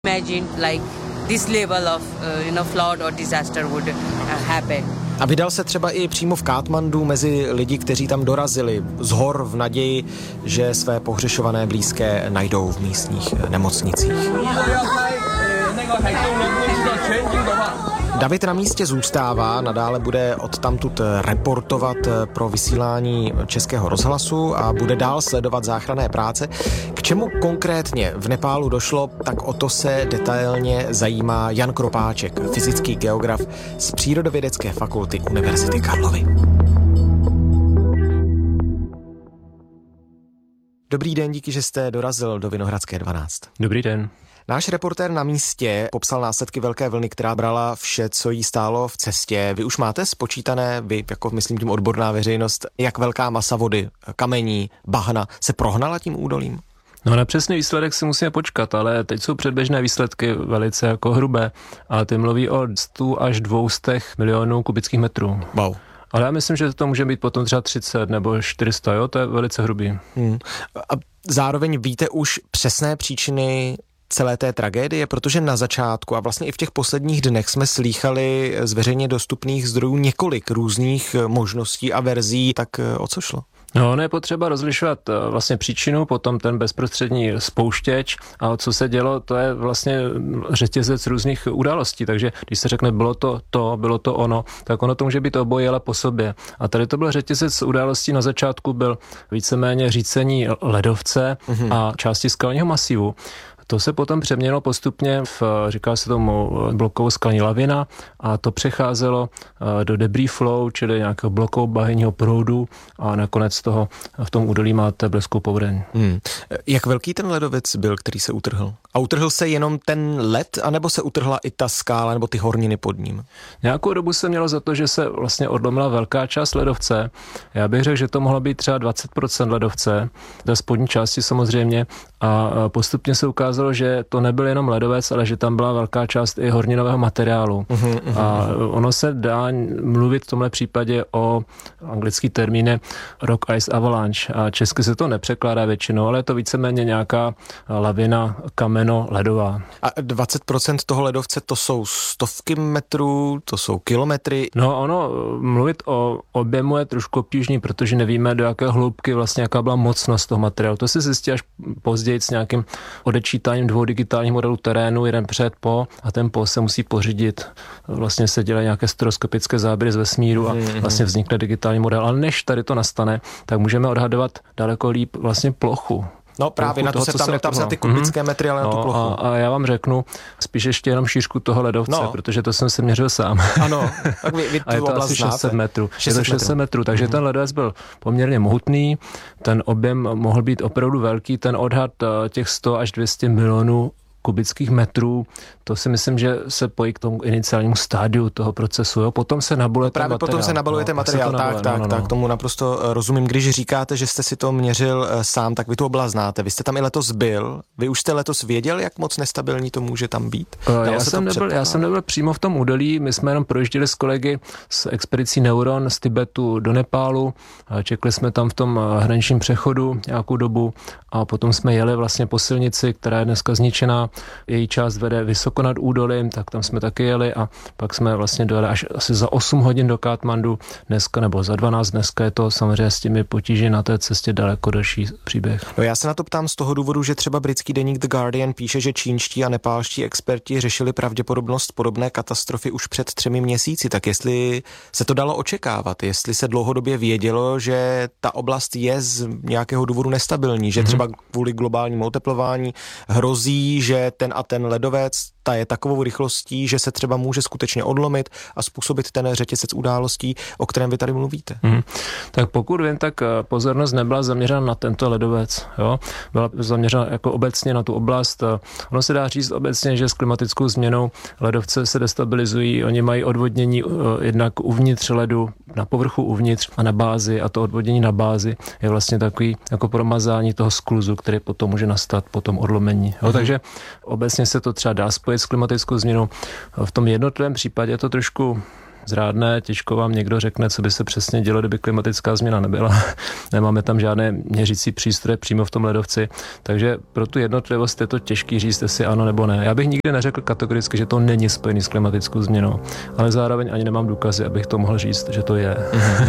imagined like this level of flood or disaster would happen. A vydal se třeba i přímo v Katmandu mezi lidi, kteří tam dorazili z hor v naději, že své pohřešované blízké najdou v místních nemocnicích. David na místě zůstává, nadále bude odtamtud reportovat pro vysílání Českého rozhlasu a bude dál sledovat záchranné práce. K čemu konkrétně v Nepálu došlo, tak o to se detailně zajímá Jan Kropáček, fyzický geograf z Přírodovědecké fakulty Univerzity Karlovy. Dobrý den, díky, že jste dorazil do Vinohradské 12. Dobrý den. Náš reportér na místě popsal následky velké vlny, která brala vše, co jí stálo v cestě. Vy už máte spočítané, vy jako myslím tím odborná veřejnost, jak velká masa vody, kamení, bahna se prohnala tím údolím? No na přesný výsledek si musíme počkat, ale teď jsou předběžné výsledky velice jako hrubé a ty mluví o 100 až 200 milionů kubických metrů. Wow. Ale já myslím, že to může být potom třeba 30 nebo 400, jo, to je velice hrubý. A zároveň víte už přesné příčiny celé té tragédie, protože na začátku a vlastně i v těch posledních dnech jsme slýchali z veřejně dostupných zdrojů několik různých možností a verzí, tak o co šlo? No, ono je potřeba rozlišovat vlastně příčinu, potom ten bezprostřední spouštěč a co se dělo, to je vlastně řetězec různých událostí, takže když se řekne bylo to ono, tak ono to může být obojí, ale po sobě. A tady to byl řetězec událostí, na začátku byl víceméně řícení ledovce a části skalního masivu. To se potom přeměnilo postupně říká se tomu blokovou skalní lavina a to přecházelo do debris flow, čili nějakého blokovou bahenního proudu a nakonec toho v tom údolí máte bleskou povodeň. Jak velký ten ledovec byl, který se utrhl? A utrhl se jenom ten led, anebo se utrhla i ta skála nebo ty horniny pod ním? Nějakou dobu se mělo za to, že se vlastně odlomila velká část ledovce. Já bych řekl, že to mohlo být třeba 20% ledovce, té spodní části samozřejmě, a postupně se ukázalo, že to nebyl jenom ledovec, ale že tam byla velká část i horninového materiálu. A ono se dá mluvit v tomhle případě o anglický termín rock ice avalanche a česky se to nepřekládá většinou, ale je to víceméně nějaká lavina kameno-ledová. A 20% toho ledovce to jsou stovky metrů, to jsou kilometry? No ono, mluvit o objemu je trošku obtížný, protože nevíme, do jaké hloubky vlastně jaká byla mocnost toho materiálu. To se zjistí až později s nějakým odečítáním 2 digitálních modelů terénu, jeden před, po a ten po se musí pořídit. Vlastně se dělají nějaké stereoskopické záběry z vesmíru a vlastně vznikne digitální model. Ale než tady to nastane, tak můžeme odhadovat daleko líp vlastně plochu. No právě na to se tam neptám na ty kubické metry, ale na tu plochu. A já vám řeknu spíš ještě jenom šířku toho ledovce, protože to jsem si měřil sám. Ano, tak vy a je to asi 600 metrů. Je to 600 metrů, takže ten ledovec byl poměrně mohutný, ten objem mohl být opravdu velký, ten odhad těch 100 až 200 milionů kubických metrů, to si myslím, že se pojí k tomu iniciálnímu stádiu toho procesu. Jo? Potom se nabaluje ten materiál. Potom se nabaluje ten materiál, tak, tomu naprosto rozumím. Když říkáte, že jste si to měřil sám, tak vy tu oblast znáte. Vy jste tam i letos byl. Vy už jste letos věděl, jak moc nestabilní to může tam být? Já jsem nebyl přímo v tom údolí, my jsme jenom projížděli s kolegy z expedicí Neuron z Tibetu do Nepálu, čekali jsme tam v tom hraničním přechodu nějakou dobu a potom jsme jeli vlastně po silnici, která je dneska zničená. Její část vede vysoko nad údolím, tak tam jsme taky jeli a pak jsme vlastně dojeli až asi za 8 hodin do Katmandu dneska, nebo za 12 dneska je to samozřejmě s těmi potíži na té cestě daleko další příběh. No já se na to ptám z toho důvodu, že třeba britský deník The Guardian píše, že čínští a nepálští experti řešili pravděpodobnost podobné katastrofy už před 3 měsíci, tak jestli se to dalo očekávat, jestli se dlouhodobě vědělo, že ta oblast je z nějakého důvodu nestabilní, že třeba kvůli globálnímu oteplování hrozí, že ten a ten ledovec, ta je takovou rychlostí, že se třeba může skutečně odlomit a způsobit ten řetězec událostí, o kterém vy tady mluvíte. Tak pokud vím, tak pozornost nebyla zaměřena na tento ledovec. Jo? Byla zaměřena jako obecně na tu oblast. Ono se dá říct obecně, že s klimatickou změnou ledovce se destabilizují. Oni mají odvodnění jednak uvnitř ledu, na povrchu uvnitř a na bázi a to odvodnění na bázi je vlastně takový jako promazání toho skluzu, který potom může nastat po tom odlomení. Jo? Takže obecně se to třeba dá spojit s klimatickou změnou. V tom jednotlivém případě je to trošku zrádné, těžko vám někdo řekne, co by se přesně dělo, kdyby klimatická změna nebyla. Nemáme tam žádné měřící přístroje přímo v tom ledovci, takže pro tu jednotlivost je to těžký říct, jestli ano nebo ne. Já bych nikdy neřekl kategoricky, že to není spojený s klimatickou změnou, ale zároveň ani nemám důkazy, abych to mohl říct, že to je.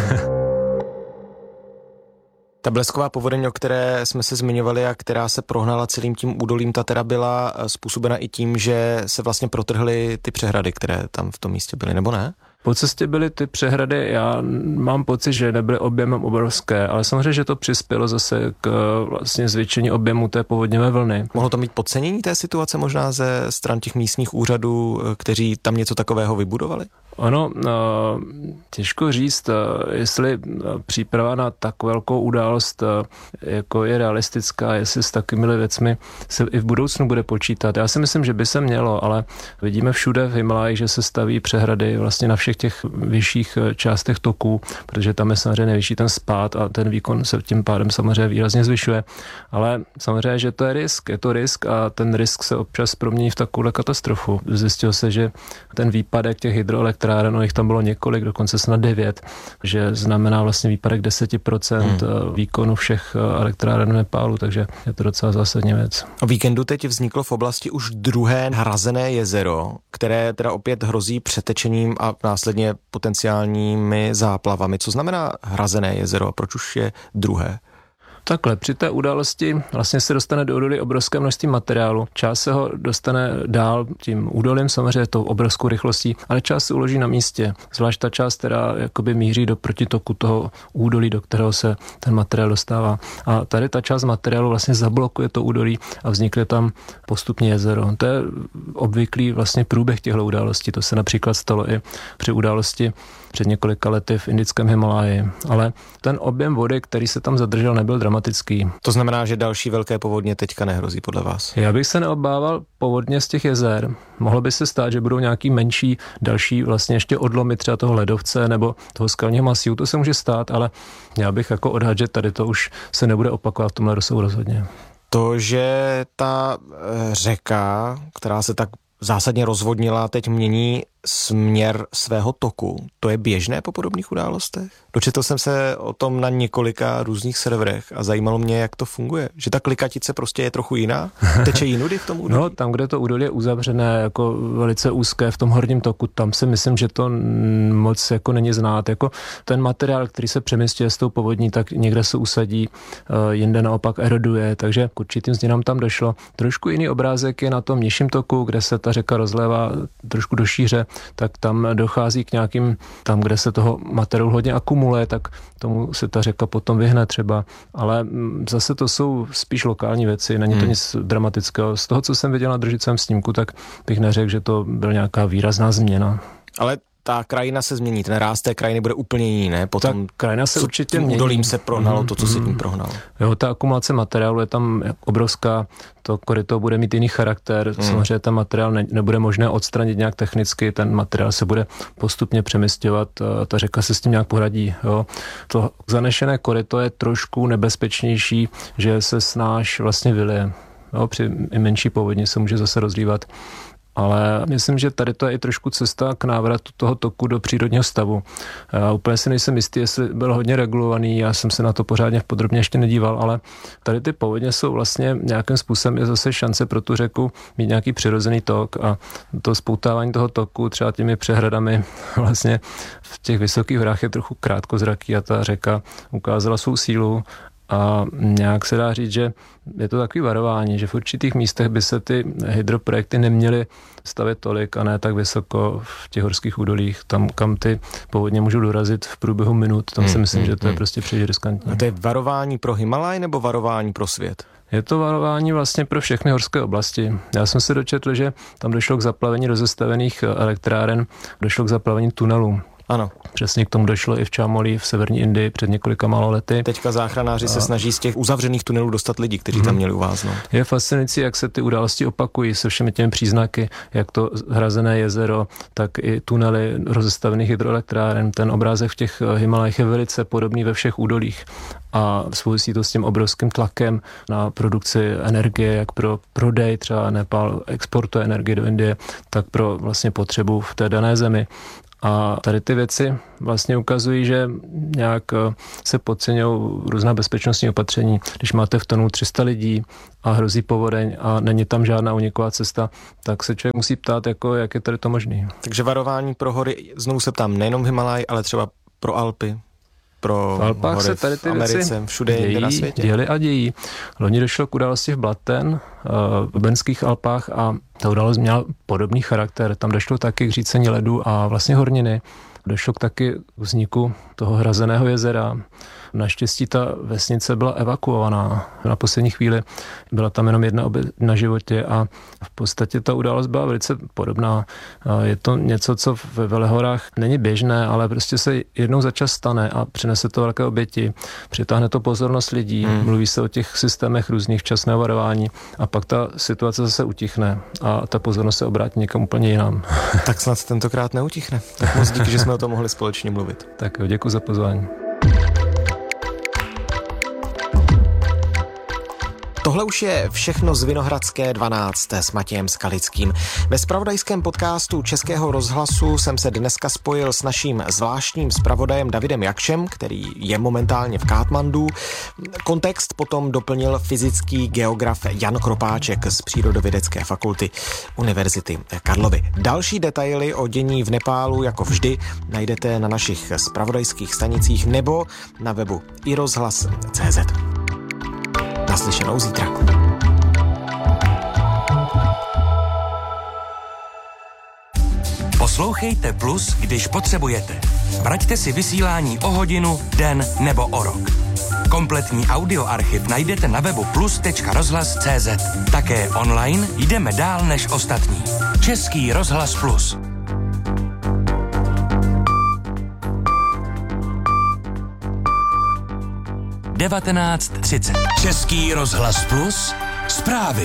Ta blesková povodeň, o které jsme se zmiňovali a která se prohnala celým tím údolím, ta teda byla způsobena i tím, že se vlastně protrhly ty přehrady, které tam v tom místě byly, nebo ne? Po cestě byly ty přehrady, já mám pocit, že nebyly objemem obrovské, ale samozřejmě, že to přispělo zase k vlastně zvětšení objemu té povodňové vlny. Mohlo to mít podcenění té situace možná ze stran těch místních úřadů, kteří tam něco takového vybudovali? Ono, těžko říct, jestli příprava na tak velkou událost jako je realistická, jestli s takovými věcmi se i v budoucnu bude počítat. Já si myslím, že by se mělo, ale vidíme všude v Himalajích, že se staví přehrady vlastně na všech těch vyšších částech toků, protože tam je samozřejmě nejvyšší ten spád a ten výkon se tím pádem samozřejmě výrazně zvyšuje. Ale samozřejmě, že to je to risk a ten risk se občas promění v takovou katastrofu. Zjistilo se, že ten výpadek těch hydroelektráren, jich tam bylo několik, dokonce snad 9, že znamená vlastně výpadek 10% výkonu všech elektráren v Nepálu, takže je to docela zásadní věc. O víkendu teď vzniklo v oblasti už druhé hrazené jezero, které teda opět hrozí přetečením a následně potenciálními záplavami. Co znamená hrazené jezero a proč už je druhé? Takhle, při té události vlastně se dostane do údolí obrovské množství materiálu. Část se ho dostane dál tím údolím, samozřejmě tou obrovskou rychlostí, ale část se uloží na místě. Zvlášť ta část, která jakoby míří do protitoku toho údolí, do kterého se ten materiál dostává. A tady ta část materiálu vlastně zablokuje to údolí a vznikne tam postupně jezero. To je obvyklý vlastně průběh těchto událostí. To se například stalo i při události před několika lety v indickém Himaláji. Ale ten objem vody, který se tam zadržel, nebyl dramatický. To znamená, že další velké povodně teďka nehrozí podle vás? Já bych se neobával povodně z těch jezer. Mohlo by se stát, že budou nějaký menší, další vlastně ještě odlomy třeba toho ledovce nebo toho skalního masívu. To se může stát, ale já bych jako odhadl, že tady to už se nebude opakovat v tomhle rozsahu rozhodně. To, že ta řeka, která se tak zásadně rozvodnila, teď mění směr svého toku. To je běžné po podobných událostech? Dočetl jsem se o tom na několika různých serverech a zajímalo mě, jak to funguje. Že ta klikatice prostě je trochu jiná? Teče jinudy v tom údolí? No, tam, kde to údolí je uzavřené, jako velice úzké v tom horním toku, tam si myslím, že to moc jako není znát. Jako ten materiál, který se přemístí s tou povodní, tak někde se usadí, jinde naopak eroduje, takže k určitým změnám tam došlo. Trošku jiný obrázek je na tom nižším toku, kde se ta řeka rozlévá trošku do šíře, tak tam dochází k nějakým, tam, kde se toho materiálu hodně akumuluje, tak tomu se ta řeka potom vyhne třeba, ale zase to jsou spíš lokální věci, není to nic dramatického. Z toho, co jsem viděl na držicovém snímku, tak bych neřekl, že to byla nějaká výrazná změna. Ale ta krajina se změní, ten ráz té krajiny bude úplně jiný, ne? Potom ta krajina se určitě mění. Údolím se prohnalo to, co se tím prohnalo. Jo, ta akumulace materiálu je tam obrovská, to koryto bude mít jiný charakter, samozřejmě ten materiál nebude možné odstranit nějak technicky, ten materiál se bude postupně přemisťovat, ta řeka se s tím nějak poradí. Jo. To zanešené koryto je trošku nebezpečnější, že se snáš vlastně vylije. Jo, při menší povodni se může zase rozlívat. Ale myslím, že tady to je i trošku cesta k návratu toho toku do přírodního stavu. Já úplně si nejsem jistý, jestli byl hodně regulovaný, já jsem se na to pořádně podrobně ještě nedíval, ale tady ty povodně jsou vlastně nějakým způsobem je zase šance pro tu řeku mít nějaký přirozený tok a to spoutávání toho toku třeba těmi přehradami vlastně v těch vysokých horách je trochu krátkozraký a ta řeka ukázala svou sílu. A nějak se dá říct, že je to takový varování, že v určitých místech by se ty hydroprojekty neměly stavět tolik a ne tak vysoko v těch horských údolích, tam, kam ty povodně můžou dorazit v průběhu minut, tam si myslím, že to je prostě příliš riskantní. A to je varování pro Himalaj nebo varování pro svět? Je to varování vlastně pro všechny horské oblasti. Já jsem se dočetl, že tam došlo k zaplavení rozestavených elektráren, došlo k zaplavení tunelů. Ano. Přesně k tomu došlo i v Čámolí v severní Indii před několika málo lety. Teďka záchranáři se snaží z těch uzavřených tunelů dostat lidi, kteří tam měli uváznout. Je fascinující, jak se ty události opakují se všemi těmi příznaky, jak to hrazené jezero, tak i tunely rozestavených hydroelektráren. Ten obrázek v těch Himalajích je velice podobný ve všech údolích a souvisí to s tím obrovským tlakem na produkci energie, jak pro prodej, třeba Nepál exportuje energii do Indie, tak pro vlastně potřebu v té dané zemi. A tady ty věci vlastně ukazují, že nějak se podceňují různá bezpečnostní opatření. Když máte v tunelu 300 lidí a hrozí povodeň a není tam žádná uniková cesta, tak se člověk musí ptát, jako, jak je tady to možné. Takže varování pro hory, znovu se ptám, nejenom v Himaláji, ale třeba pro Alpy, pro v Alpách hory se tady ty v Americe, věci všude jinde na světě. Děli a dějí. Loni došlo k události v Blatten, v Benských Alpách a ta událost měla podobný charakter. Tam došlo taky k řícení ledu a vlastně horniny. Došlo k taky vzniku toho hrazeného jezera. Naštěstí ta vesnice byla evakuovaná na poslední chvíli. Byla tam jenom jedna oběť na životě a v podstatě ta událost byla velice podobná. Je to něco, co ve Velehorách není běžné, ale prostě se jednou za čas stane a přinese to velké oběti. Přitáhne to pozornost lidí, mluví se o těch systémech různých včasného varování a pak ta situace zase utichne a ta pozornost se obrátí někam úplně jinam. Tak snad tentokrát neutichne. Tak moc díky, že jsme o tom mohli společně mluvit. Tak jo, děkuji za pozvání. Tohle už je všechno z Vinohradské 12 s Matějem Skalickým. Ve zpravodajském podcastu Českého rozhlasu jsem se dneska spojil s naším zvláštním zpravodajem Davidem Jakšem, který je momentálně v Katmandu. Kontext potom doplnil fyzický geograf Jan Kropáček z Přírodovědecké fakulty Univerzity Karlovy. Další detaily o dění v Nepálu, jako vždy, najdete na našich zpravodajských stanicích nebo na webu iRozhlas.cz. Naslyšenou zítra. Poslouchejte Plus, když potřebujete. Vraťte si vysílání o hodinu, den nebo o rok. Kompletní audioarchiv najdete na webu plus.rozhlas.cz. Také online jdeme dál než ostatní. Český rozhlas Plus. Český rozhlas Plus. Zprávy.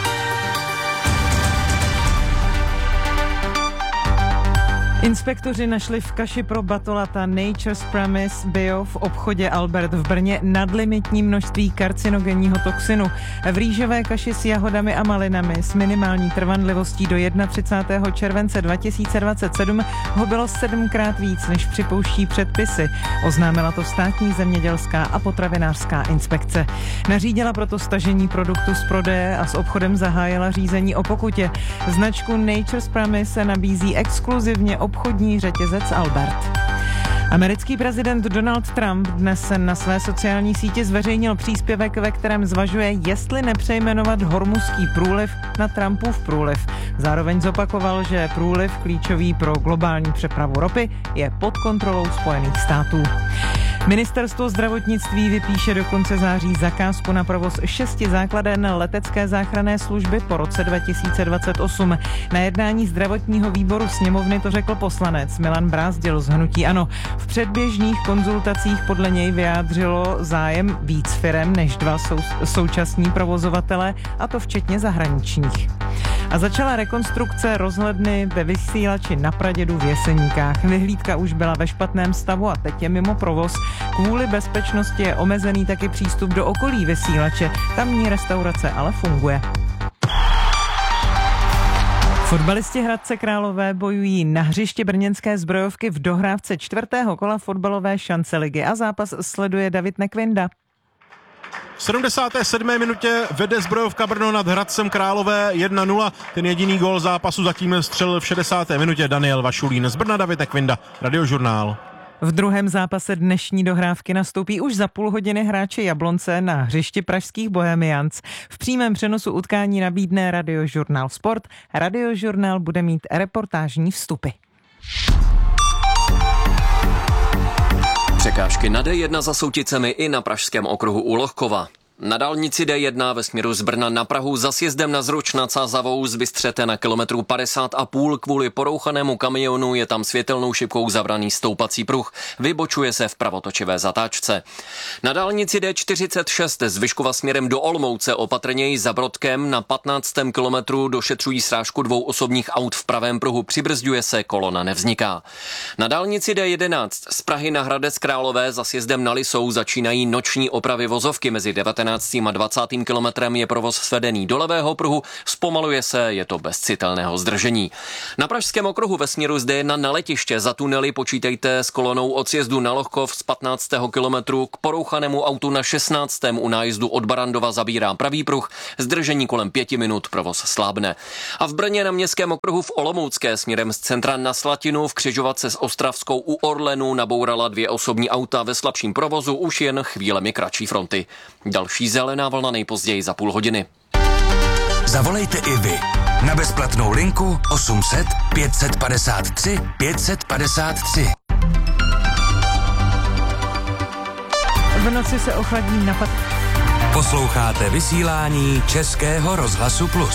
Inspektoři našli v kaši pro batolata Nature's Promise Bio v obchodě Albert v Brně nadlimitní množství karcinogenního toxinu. V rýžové kaši s jahodami a malinami s minimální trvanlivostí do 31. července 2027 ho bylo 7krát víc, než připouští předpisy. Oznámila to Státní zemědělská a potravinářská inspekce. Nařídila proto stažení produktu z prodeje a s obchodem zahájila řízení o pokutě. Značku Nature's Promise se nabízí exkluzivně obchodní řetězec Albert. Americký prezident Donald Trump dnes na své sociální síti zveřejnil příspěvek, ve kterém zvažuje, jestli nepřejmenovat Hormuzský průliv na Trumpův průliv. Zároveň zopakoval, že průliv, klíčový pro globální přepravu ropy, je pod kontrolou Spojených států. Ministerstvo zdravotnictví vypíše do konce září zakázku na provoz 6 základen letecké záchranné služby po roce 2028. Na jednání zdravotního výboru sněmovny to řekl poslanec Milan Brázdil z hnutí ANO. V předběžných konzultacích podle něj vyjádřilo zájem víc firem než 2 současní provozovatele, a to včetně zahraničních. A začala rekonstrukce rozhledny ve vysílači na Pradědu v Jeseníkách. Vyhlídka už byla ve špatném stavu a teď je mimo provoz. Kvůli bezpečnosti je omezený taky přístup do okolí vysílače. Tamní restaurace ale funguje. Fotbalisti Hradce Králové bojují na hřišti brněnské Zbrojovky v dohrávce 4. kola fotbalové šance ligy a zápas sleduje David Nekvinda. V 77. minutě vede Zbrojovka Brno nad Hradcem Králové 1-0. Ten jediný gól zápasu zatím střelil v 60. minutě Daniel Vašulín. Z Brna David Nekvinda, Radiožurnál. V druhém zápase dnešní dohrávky nastoupí už za půl hodiny hráči Jablonce na hřišti pražských Bohemians. V přímém přenosu utkání nabídne Radiožurnál Sport. Radiožurnál bude mít reportážní vstupy. Překážky na D1 za Souticemi i na pražském okruhu u Lohkova. Na dálnici D1 ve směru z Brna na Prahu za sjezdem na Zruč nad Sázavou zbystřete na kilometru 50,5 kvůli porouchanému kamionu, je tam světelnou šipkou zavraný stoupací pruh, vybočuje se v pravotočivé zatáčce. Na dálnici D46 z Vyškova směrem do Olomouce opatrněji za Brodkem na 15. kilometru došetřují srážku 2 osobních aut v pravém pruhu, přibrzďuje se, kolona nevzniká. Na dálnici D11 z Prahy na Hradec Králové za sjezdem na Lisou začínají noční opravy vozovky mezi 19. 19. a 20. kilometrem je provoz svedený do levého pruhu, zpomaluje se, je to bez citelného zdržení. Na Pražském okruhu ve směru z D1 na letiště za tunely počítejte s kolonou od sjezdu na Lohkov z 15. kilometru k porouchanému autu na 16. u nájezdu od Barandova zabírá pravý pruh, zdržení kolem 5 minut, provoz slábne. A v Brně na Městském okruhu v Olomoucké směrem z centra na Slatinu v křižovatce s Ostravskou u Orlenu nabourala 2 osobní auta ve slabším provozu už jen chvílemi kratší fronty. Další zelená vlna nejpozději za půl hodiny. Zavolejte i vy na bezplatnou linku 800 553 553. V noci se ochladí na Posloucháte vysílání Českého rozhlasu Plus.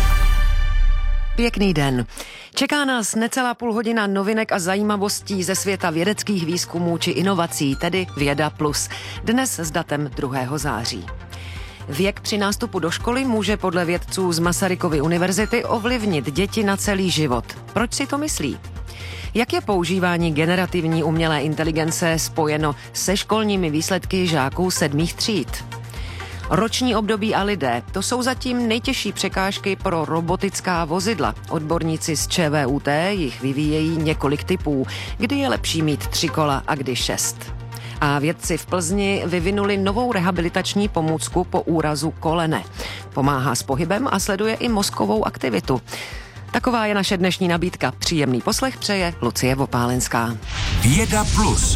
Pěkný den. Čeká nás necelá půl hodina novinek a zajímavostí ze světa vědeckých výzkumů či inovací, tedy Věda Plus. Dnes s datem 2. září. Věk při nástupu do školy může podle vědců z Masarykovy univerzity ovlivnit děti na celý život. Proč si to myslí? Jak je používání generativní umělé inteligence spojeno se školními výsledky žáků 7. tříd? Roční období a lidé, to jsou zatím nejtěžší překážky pro robotická vozidla. Odborníci z ČVUT jich vyvíjejí několik typů, kdy je lepší mít 3 kola a kdy 6. A vědci v Plzni vyvinuli novou rehabilitační pomůcku po úrazu kolene. Pomáhá s pohybem a sleduje i mozkovou aktivitu. Taková je naše dnešní nabídka. Příjemný poslech přeje Lucie Vopálenská. Věda Plus.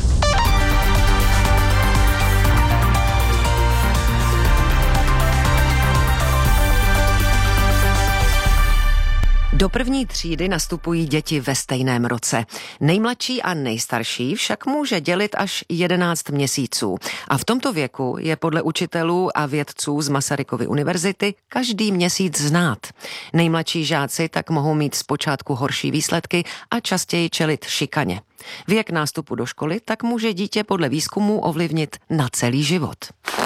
Do 1. třídy nastupují děti ve stejném roce. Nejmladší a nejstarší však může dělit až 11 měsíců. A v tomto věku je podle učitelů a vědců z Masarykovy univerzity každý měsíc znát. Nejmladší žáci tak mohou mít zpočátku horší výsledky a častěji čelit šikaně. Věk nástupu do školy tak může dítě podle výzkumů ovlivnit na celý život.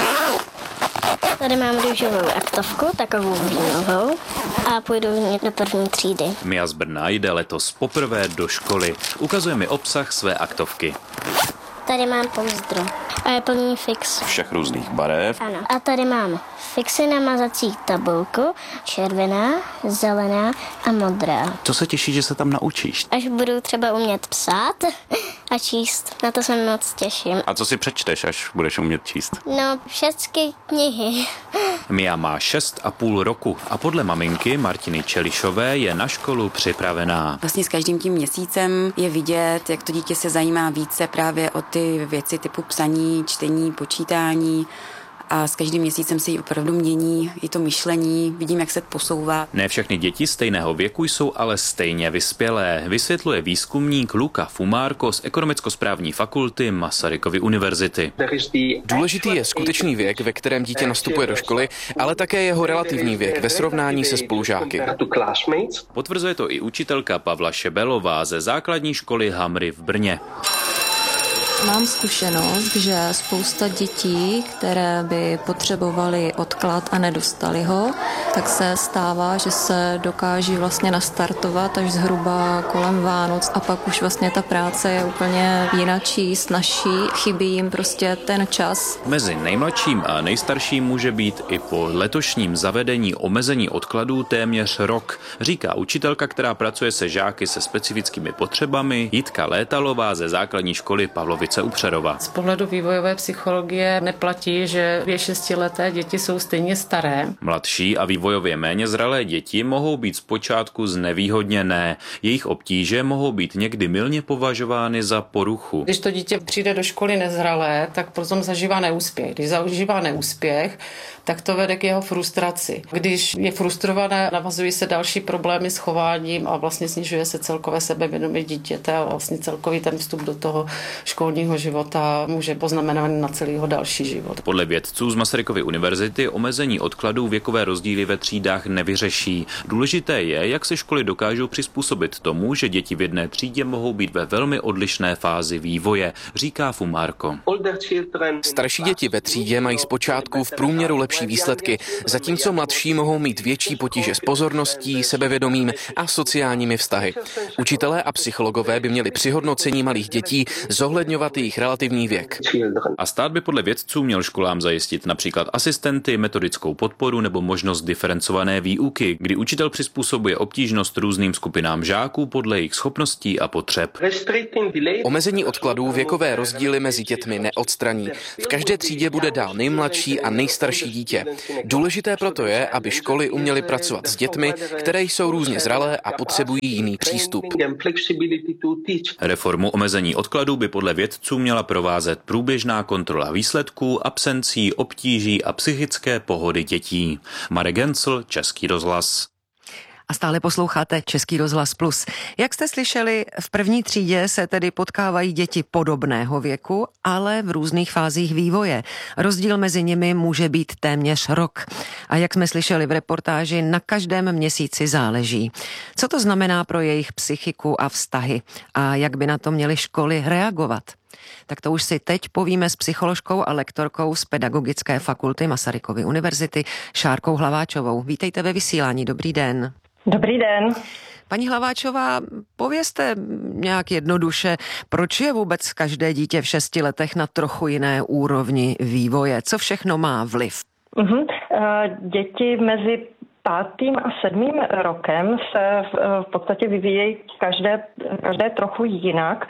Tady mám růžovou aktovku, takovou vínovou, a půjdu do 1. třídy. Mia z Brna jde letos poprvé do školy. Ukazuje mi obsah své aktovky. Tady mám pouzdro a je plný fix. Všech různých barev. Ano. A tady mám fixy na mazací tabulku, červená, zelená a modrá. Co se těší, že se tam naučíš? Až budu třeba umět psát a číst, na to se moc těším. A co si přečteš, až budeš umět číst? No, všechny knihy. Mia má 6,5 roku a podle maminky Martiny Čelišové je na školu připravená. Vlastně s každým tím měsícem je vidět, jak to dítě se zajímá více právě o ty věci typu psaní, čtení, počítání. A s každým měsícem se jí opravdu mění i to myšlení, vidím, jak se posouvá. Ne všechny děti stejného věku jsou ale stejně vyspělé, vysvětluje výzkumník Luca Fumárko z Ekonomicko-správní fakulty Masarykovy univerzity. Důležitý je skutečný věk, ve kterém dítě nastupuje do školy, ale také jeho relativní věk ve srovnání se spolužáky. Potvrzuje to i učitelka Pavla Šebelová ze základní školy Hamry v Brně. Mám zkušenost, že spousta dětí, které by potřebovaly odklad a nedostali ho, tak se stává, že se dokáží vlastně nastartovat až zhruba kolem Vánoc a pak už vlastně ta práce je úplně jinačí, snazší, chybí jim prostě ten čas. Mezi nejmladším a nejstarším může být i po letošním zavedení omezení odkladů téměř rok, říká učitelka, která pracuje se žáky se specifickými potřebami, Jitka Létalová ze základní školy Pavlovice u Přerova. Z pohledu vývojové psychologie neplatí, že 6leté děti jsou stejně staré. Mladší a vývojově méně zralé děti mohou být zpočátku znevýhodněné. Jejich obtíže mohou být někdy mylně považovány za poruchu. Když to dítě přijde do školy nezralé, tak potom zažívá neúspěch. Když zažívá neúspěch, tak to vede k jeho frustraci. Když je frustrované, navazují se další problémy s chováním a vlastně snižuje se celkové sebevědomí dítěte a vlastně celkový ten vstup do toho školního života může poznamenat na celý jeho další život. Podle vědců z Masarykovy univerzity omezení odkladů věkové rozdíly ve třídách nevyřeší. Důležité je, jak se školy dokážou přizpůsobit tomu, že děti v jedné třídě mohou být ve velmi odlišné fázi vývoje, říká Fumárko. Starší děti ve třídě mají zpočátku v průměru lepší výsledky, zatímco mladší mohou mít větší potíže s pozorností, sebevědomím a sociálními vztahy. Učitelé a psychologové by měli při hodnocení malých dětí zohledňovat znát jejich relativní věk. A stát by podle vědců měl školám zajistit například asistenty, metodickou podporu nebo možnost diferencované výuky, kdy učitel přizpůsobuje obtížnost různým skupinám žáků podle jejich schopností a potřeb. Omezení odkladů věkové rozdíly mezi dětmi neodstraní. V každé třídě bude dál nejmladší a nejstarší dítě. Důležité proto je, aby školy uměly pracovat s dětmi, které jsou různě zralé a potřebují jiný přístup. Reformu omezení odkladů by podle vědců měla provázet průběžná kontrola výsledků, absencí, obtíží a psychické pohody dětí. Marek Gencl, Český rozhlas. A stále posloucháte Český rozhlas Plus. Jak jste slyšeli, v první třídě se tedy potkávají děti podobného věku, ale v různých fázích vývoje. Rozdíl mezi nimi může být téměř rok. A jak jsme slyšeli v reportáži, na každém měsíci záleží. Co to znamená pro jejich psychiku a vztahy? A jak by na to měly školy reagovat? Tak to už si teď povíme s psycholožkou a lektorkou z Pedagogické fakulty Masarykovy univerzity Šárkou Hlaváčovou. Vítejte ve vysílání, dobrý den. Dobrý den. Paní Hlaváčová, povězte nějak jednoduše, proč je vůbec každé dítě v 6 letech na trochu jiné úrovni vývoje? Co všechno má vliv? Děti mezi 5. a 7. rokem se v podstatě vyvíjejí každé trochu jinak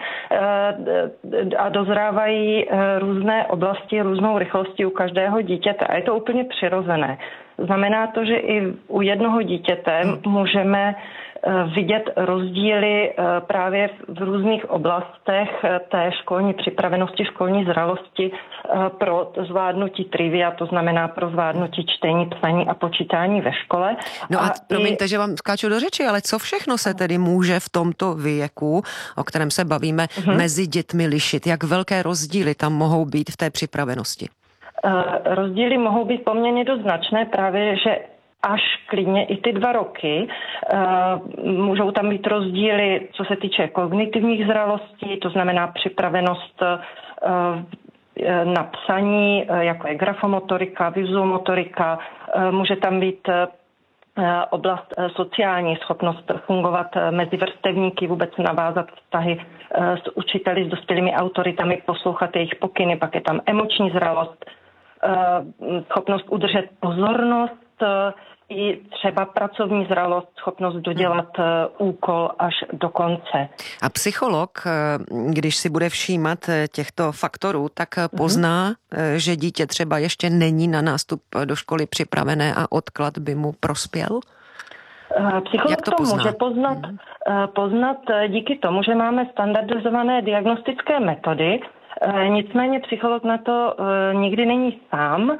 a dozrávají různé oblasti různou rychlostí u každého dítěte a je to úplně přirozené. Znamená to, že i u jednoho dítěte můžeme vidět rozdíly právě v různých oblastech té školní připravenosti, školní zralosti pro zvládnutí trivia, to znamená pro zvládnutí čtení, psaní a počítání ve škole. No a promiňte, že vám skáču do řeči, ale co všechno se tedy může v tomto věku, o kterém se bavíme, mezi dětmi lišit? Jak velké rozdíly tam mohou být v té připravenosti? Rozdíly mohou být poměrně dost značné, právě že až klidně i ty 2 roky. Můžou tam být rozdíly, co se týče kognitivních zralostí, to znamená připravenost na psaní, jako je grafomotorika, vizuomotorika. Může tam být oblast sociální, schopnost fungovat mezi vrstevníky, vůbec navázat vztahy s učiteli, s dospělými autoritami, poslouchat jejich pokyny, pak je tam emoční zralost, schopnost udržet pozornost, i třeba pracovní zralost, schopnost dodělat úkol až do konce. A psycholog, když si bude všímat těchto faktorů, tak pozná, že dítě třeba ještě není na nástup do školy připravené a odklad by mu prospěl? Psycholog to může poznat díky tomu, že máme standardizované diagnostické metody, nicméně psycholog na to nikdy není sám.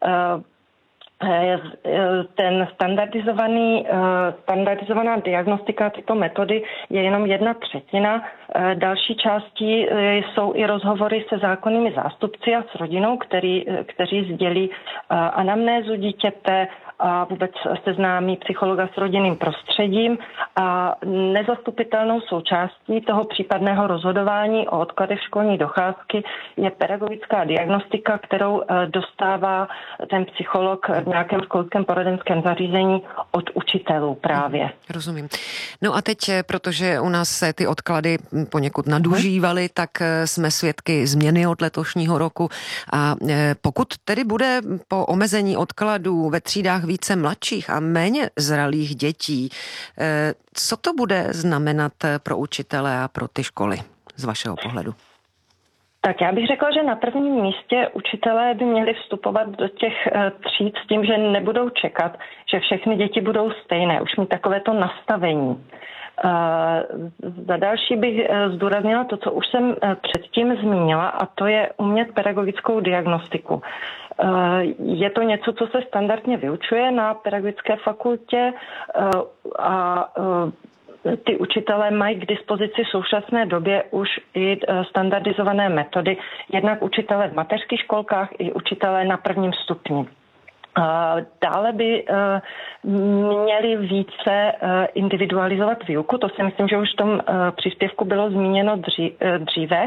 Ten standardizovaná diagnostika tyto metody je jenom 1/3. Další částí jsou i rozhovory se zákonnými zástupci a s rodinou, kteří sdělí anamnézu dítěte a vůbec seznámí psychologa s rodinným prostředím a nezastupitelnou součástí toho případného rozhodování o odkladech školní docházky je pedagogická diagnostika, kterou dostává ten psycholog v nějakém školském poradenském zařízení od učitelů právě. Rozumím. No a teď, protože u nás se ty odklady poněkud nadužívaly, tak jsme svědky změny od letošního roku a pokud tedy bude po omezení odkladů ve třídách více mladších a méně zralých dětí, co to bude znamenat pro učitele a pro ty školy z vašeho pohledu? Tak já bych řekla, že na prvním místě učitelé by měli vstupovat do těch tříd s tím, že nebudou čekat, že všechny děti budou stejné, už mít takovéto nastavení. Za další bych zdůraznila to, co už jsem předtím zmínila, a to je umět pedagogickou diagnostiku. Je to něco, co se standardně vyučuje na pedagogické fakultě a ty učitelé mají k dispozici v současné době už i standardizované metody, jednak učitelé v mateřských školkách i učitelé na prvním stupni. Dále by měli více individualizovat výuku, to si myslím, že už v tom příspěvku bylo zmíněno dříve.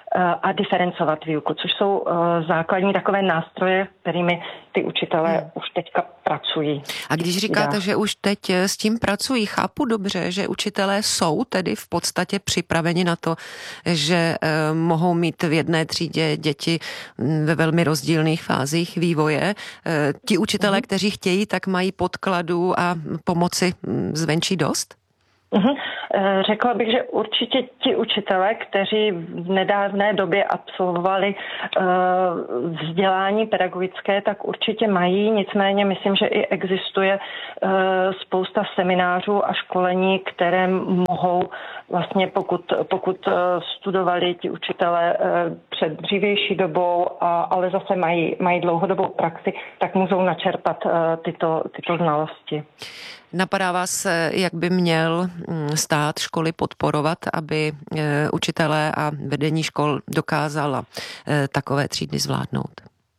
a diferencovat výuku, což jsou základní takové nástroje, kterými ty učitelé už teďka pracují. A když říkáte, že už teď s tím pracují, chápu dobře, že učitelé jsou tedy v podstatě připraveni na to, že mohou mít v jedné třídě děti ve velmi rozdílných fázích vývoje. Ti učitelé, kteří chtějí, tak mají podkladů a pomoci zvenčí dost? Řekla bych, že určitě ti učitelé, kteří v nedávné době absolvovali vzdělání pedagogické, tak určitě mají, nicméně myslím, že i existuje spousta seminářů a školení, které mohou vlastně, pokud studovali ti učitelé před dřívější dobou, ale zase mají dlouhodobou praxi, tak můžou načerpat tyto znalosti. Napadá vás, jak by měl stát školy podporovat, aby učitelé a vedení škol dokázala takové třídy zvládnout?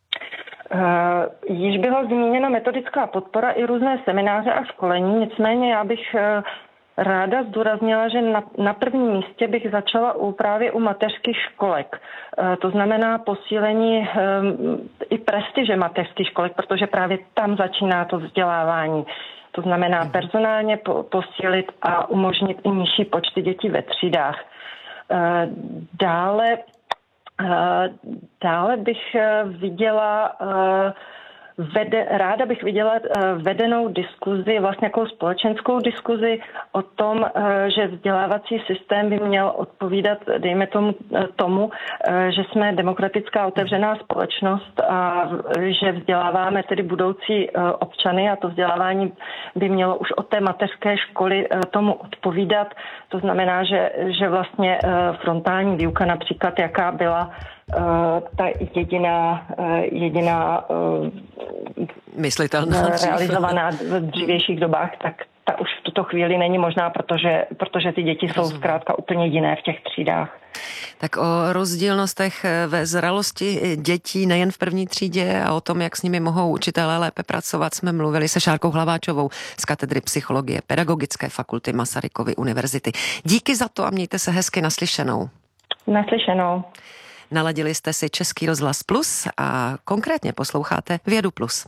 Již byla zmíněna metodická podpora i různé semináře a školení, nicméně já bych ráda zdůraznila, že na prvním místě bych začala právě u mateřských školek. To znamená posílení i prestiže mateřských školek, protože právě tam začíná to vzdělávání. To znamená personálně posílit a umožnit i nižší počty dětí ve třídách. Dále bych viděla ráda bych viděla vedenou diskuzi, vlastně jako společenskou diskuzi o tom, že vzdělávací systém by měl odpovídat, dejme tomu, že jsme demokratická otevřená společnost a že vzděláváme tedy budoucí občany a to vzdělávání by mělo už od té mateřské školy tomu odpovídat. To znamená, že vlastně frontální výuka například, jaká byla ta jediná myslitelná realizovaná v dřívějších dobách, tak ta už v tuto chvíli není možná, protože ty děti jsou zkrátka úplně jiné v těch třídách. Tak o rozdílnostech ve zralosti dětí nejen v první třídě a o tom, jak s nimi mohou učitelé lépe pracovat, jsme mluvili se Šárkou Hlaváčovou z katedry psychologie Pedagogické fakulty Masarykovy univerzity. Díky za to a mějte se hezky naslyšenou. Naslyšenou. Naladili jste si Český rozhlas Plus a konkrétně posloucháte Vědu Plus.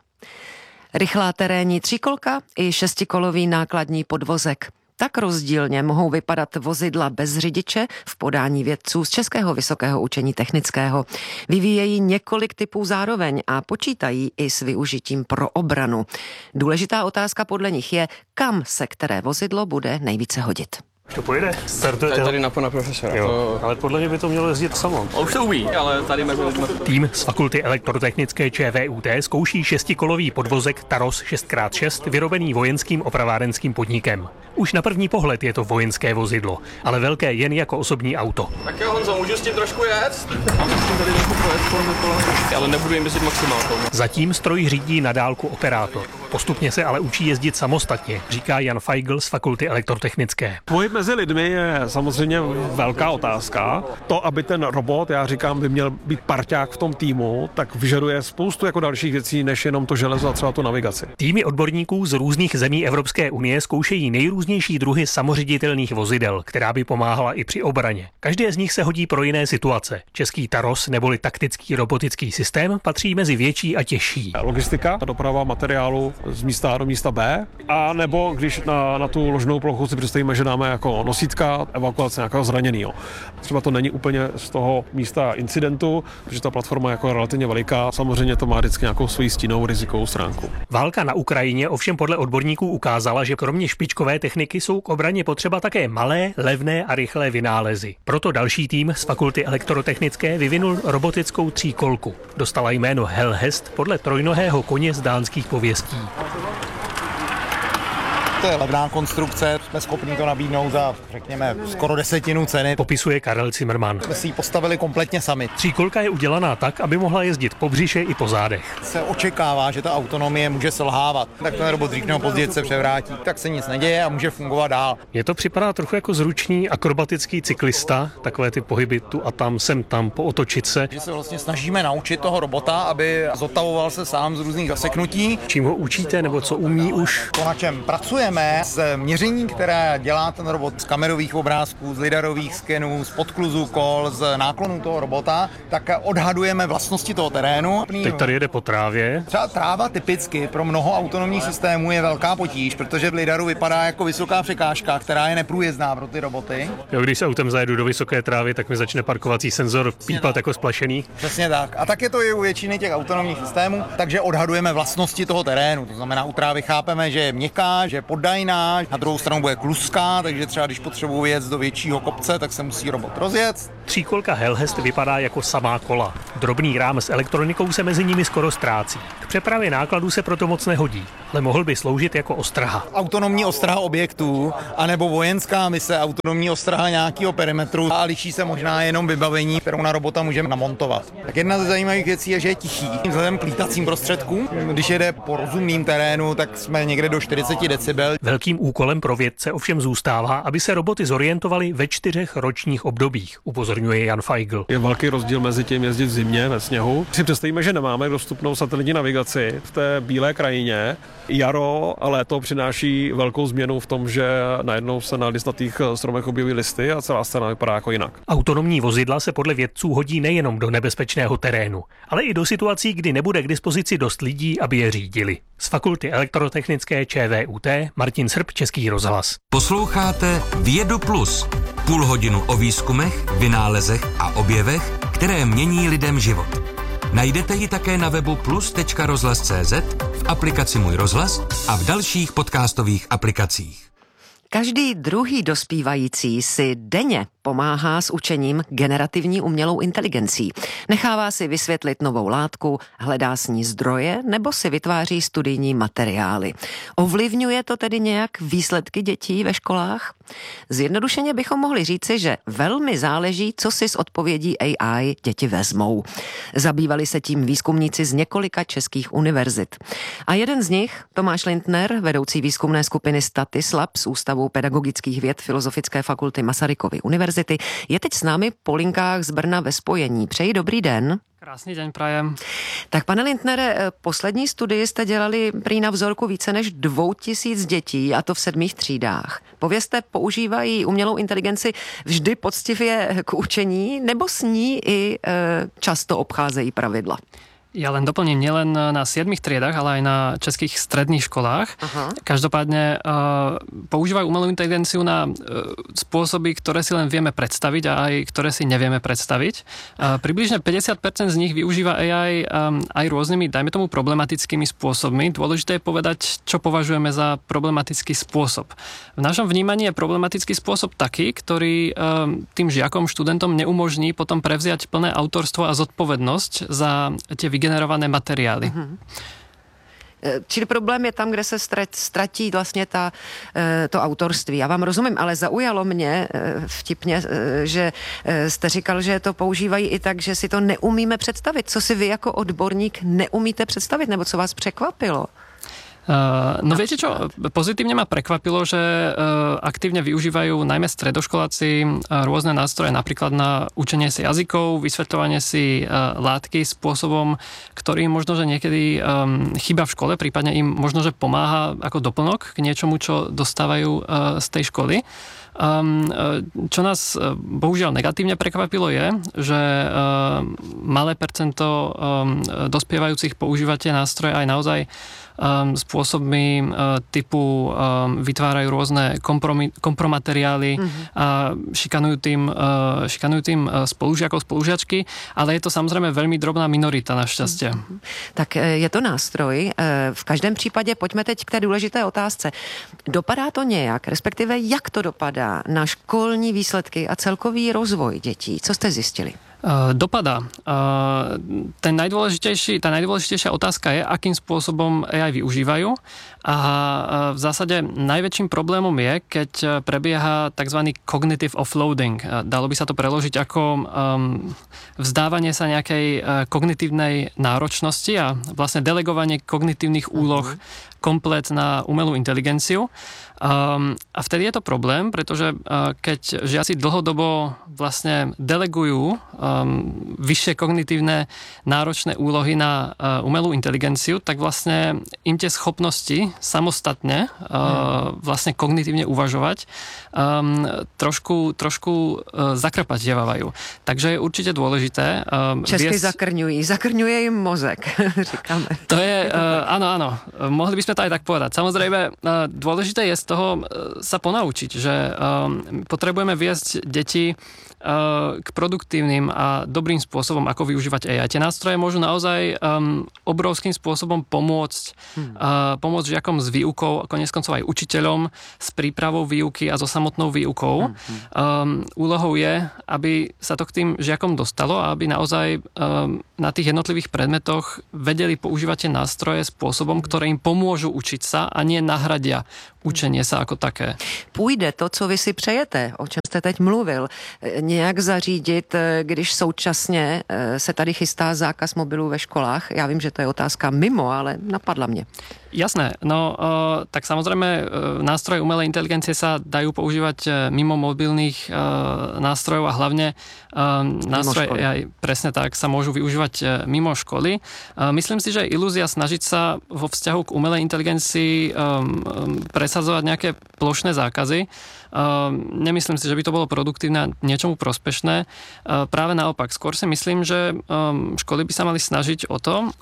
Rychlá terénní tříkolka i šestikolový nákladní podvozek. Tak rozdílně mohou vypadat vozidla bez řidiče v podání vědců z Českého vysokého učení technického. Vyvíjejí několik typů zároveň a počítají i s využitím pro obranu. Důležitá otázka podle nich je, kam se které vozidlo bude nejvíce hodit. To pojede? Startuje tady na pana profesora. Jo, ale podle mě by to mělo jezdit samo. Už to umí, ale tady mezi lidmi. Tým z Fakulty elektrotechnické ČVUT zkouší šestikolový podvozek Taros 6x6 vyrobený vojenským opravárenským podnikem. Už na první pohled je to vojenské vozidlo, ale velké jen jako osobní auto. Tak jo, Honzo, můžu s tím trošku jet? Musím tady trošku projet kolem dokola, ale nebudu jim jezdit maximálkou. Zatím stroj řídí na dálku operátor. Postupně se ale učí jezdit samostatně, říká Jan Feigl z Fakulty elektrotechnické. Pohyb mezi lidmi je samozřejmě velká otázka. To, aby ten robot, já říkám, by měl být parťák v tom týmu, tak vyžaduje spoustu jako dalších věcí, než jenom to železo a třeba tu navigaci. Týmy odborníků z různých zemí Evropské unie zkoušejí nejrůznější druhy samoředitelných vozidel, která by pomáhala i při obraně. Každé z nich se hodí pro jiné situace. Český Taros neboli taktický robotický systém patří mezi větší a těžší. Logistika, doprava materiálu z místa A do místa B, a nebo když na tu ložnou plochu si představíme, že dáme jako nosítka, evakuace nějakého zraněného. Třeba to není úplně z toho místa incidentu, protože ta platforma je jako relativně veliká, samozřejmě to má vždycky nějakou svoji stínovou rizikovou stránku. Válka na Ukrajině ovšem podle odborníků ukázala, že kromě špičkové techniky jsou k obraně potřeba také malé, levné a rychlé vynálezy. Proto další tým z Fakulty elektrotechnické vyvinul robotickou tříkolku. Dostala jméno Hellhest podle trojnohého koně z dánských pověstí. To je levná konstrukce, jsme schopni to nabídnout za, řekněme, skoro 10 ceny. Popisuje Karel Zimmermann. Jsme si ji postavili kompletně sami. Tříkolka je udělaná tak, aby mohla jezdit po břiše i po zádech. Se očekává, že ta autonomie může selhávat. Tak ten robot dřív nebo později se převrátí, tak se nic neděje a může fungovat dál. Mně to připadá trochu jako zručný akrobatický cyklista, takové ty pohyby tu a tam, sem tam, pootočit se. Že se vlastně snažíme naučit toho robota, aby zotavoval se sám z různých zaseknutí. Čím ho učíte nebo co umí už? To, na čem pracujeme, odhadujeme z měření, které dělá ten robot z kamerových obrázků, z lidarových skenů, z podkluzu kol, z náklonu toho robota, tak odhadujeme vlastnosti toho terénu. Teď tady jede po trávě. Třeba tráva typicky pro mnoho autonomních systémů je velká potíž, protože v lidaru vypadá jako vysoká překážka, která je neprůjezdná pro ty roboty. Jo, když se autem zajedu do vysoké trávy, tak mi začne parkovací senzor pípat jako splašený. Přesně tak. A tak je to i u většiny těch autonomních systémů, takže odhadujeme vlastnosti toho terénu. To znamená, u trávy chápeme, že je měkká, že je poddajná, na druhou stranu bude kluská, takže třeba když potřebuji jet do většího kopce, tak se musí robot rozjet. Tříkolka Hellhest vypadá jako samá kola. Drobný rám s elektronikou se mezi nimi skoro ztrácí. K přepravě nákladů se proto moc nehodí, ale mohl by sloužit jako ostraha. Autonomní ostraha objektů, anebo vojenská mise, autonomní ostraha nějakého perimetru a liší se možná jenom vybavení, kterou na robota můžeme namontovat. Tak jedna ze zajímavých věcí je, že je tichý. Vzhledem k lítacím prostředkům, když jede po rozumným terénu, tak jsme někde do 40 decibel. Velkým úkolem pro vědce ovšem zůstává, aby se roboty zorientovaly ve 4 ročních obdobích, upozorňuje Jan Feigl. Je velký rozdíl mezi tím jezdit v zimě ve sněhu. Si představíme, že nemáme dostupnou satelitní navigaci v té bílé krajině. Jaro a léto přináší velkou změnu v tom, že najednou se na listnatých stromech objeví listy a celá scéna vypadá jako jinak. Autonomní vozidla se podle vědců hodí nejenom do nebezpečného terénu, ale i do situací, kdy nebude k dispozici dost lidí, aby je řídili. Z Fakulty elektrotechnické ČVUT Martin Srb, Český rozhlas. Posloucháte Vědu Plus. Půl hodinu o výzkumech, vynálezech a objevech, které mění lidem život. Najdete ji také na webu plus.rozhlas.cz, v aplikaci Můj rozhlas a v dalších podcastových aplikacích. Každý druhý dospívající si denně pomáhá s učením generativní umělou inteligencí. Nechává si vysvětlit novou látku, hledá s ní zdroje nebo si vytváří studijní materiály. Ovlivňuje to tedy nějak výsledky dětí ve školách? Zjednodušeně bychom mohli říci, že velmi záleží, co si z odpovědí AI děti vezmou. Zabývali se tím výzkumníci z několika českých univerzit. A jeden z nich, Tomáš Lindner, vedoucí výzkumné skupiny Statislab z Ústavu pedagogických věd Filozofické fakulty Masarykovy univerzity, je teď s námi po linkách z Brna ve spojení. Přeji dobrý den. Krásný den prajem. Tak pane Lindnere, poslední studii jste dělali prý na vzorku více než 2000 dětí, a to v 7 třídách. Povězte, používají umělou inteligenci vždy poctivě k učení, nebo s ní i často obcházejí pravidla? Ja len doplním, nielen na 7 triedách, ale aj na českých stredných školách. Aha. Každopádne používajú umelú inteligenciu na spôsoby, ktoré si len vieme predstaviť a aj ktoré si nevieme predstaviť. Približne 50% z nich využíva AI aj rôznymi, dajme tomu, problematickými spôsobmi. Dôležité je povedať, čo považujeme za problematický spôsob. V našom vnímaní je problematický spôsob taký, ktorý tým žiakom, študentom neumožní potom prevziať plné autorstvo a zodpovednosť za tie vygenerované materiály. Čili problém je tam, kde se ztratí vlastně to autorství. Já vám rozumím, ale zaujalo mě vtipně, že jste říkal, že to používají i tak, že si to neumíme představit. Co si vy jako odborník neumíte představit, nebo co vás překvapilo? No viete čo, pozitívne ma prekvapilo, že aktívne využívajú najmä stredoškoláci rôzne nástroje, napríklad na učenie si jazykov, vysvetľovanie si látky spôsobom, ktorý možno, že niekedy chýba v škole, prípadne im možno, že pomáha ako doplnok k niečomu, čo dostávajú z tej školy. Čo nás bohužiaľ negatívne prekvapilo je, že malé percento dospievajúcich používa tie nástroje aj naozaj spôsobmi typu vytvárajú rôzne kompromateriály a šikanujú tým spolužiakov, spolužiačky, ale je to samozrejme veľmi drobná minorita našťastie. Tak je to nástroj. V každém případě pojďme teď k té důležité otázce. Dopadá to nějak, respektive jak to dopadá na školní výsledky a celkový rozvoj dětí? Co jste zjistili? Dopadá. Tá najdôležitejšia otázka je, akým spôsobom AI využívajú. A v zásade najväčším problémom je, keď prebieha tzv. Cognitive offloading. Dalo by sa to preložiť ako vzdávanie sa nejakej kognitívnej náročnosti a vlastne delegovanie kognitívnych úloh komplet na umelú inteligenciu. A vtedy je to problém, pretože keď žiaci dlhodobo vlastne delegujú vyššie kognitívne náročné úlohy na umelú inteligenciu, tak vlastne im tie schopnosti samostatne vlastne kognitívne uvažovať trošku zakrpatiavajú. Takže je určite dôležité Česky zakrňuje im mozek, říkáme. To je, áno, mohli by sme to aj tak povedať. Samozrejme, dôležité je z toho sa ponaučiť, že potrebujeme viesť deti k produktívnym a dobrým spôsobom, ako využívať AI. Tie nástroje môžu naozaj obrovským spôsobom pomôcť žiakom s výukou, konec koncov aj učiteľom, s prípravou výuky a so samotnou výukou. Úlohou je, aby sa to k tým žiakom dostalo a aby naozaj na tých jednotlivých predmetoch vedeli používať tie nástroje spôsobom, ktoré im pomôžu učiť sa a nie nahradia učenie sa ako také. Půjde to, co vy si přejete, o čem jste teď mluvil, nějak zařídit, když současně se tady chystá zákaz mobilů ve školách? Já vím, že to je otázka mimo, ale napadla mě. Jasné, no tak samozrejme nástroje umelej inteligencie sa dajú používať mimo mobilných nástrojov a hlavne nástroje AI, presne tak, sa môžu využívať mimo školy. Myslím si, že je ilúzia snažiť sa vo vzťahu k umelej inteligencii presadzovať nejaké plošné zákazy. Nemyslím si, že by to bolo produktívne a niečomu prospešné. Práve naopak, skôr si myslím, že školy by sa mali snažiť o to,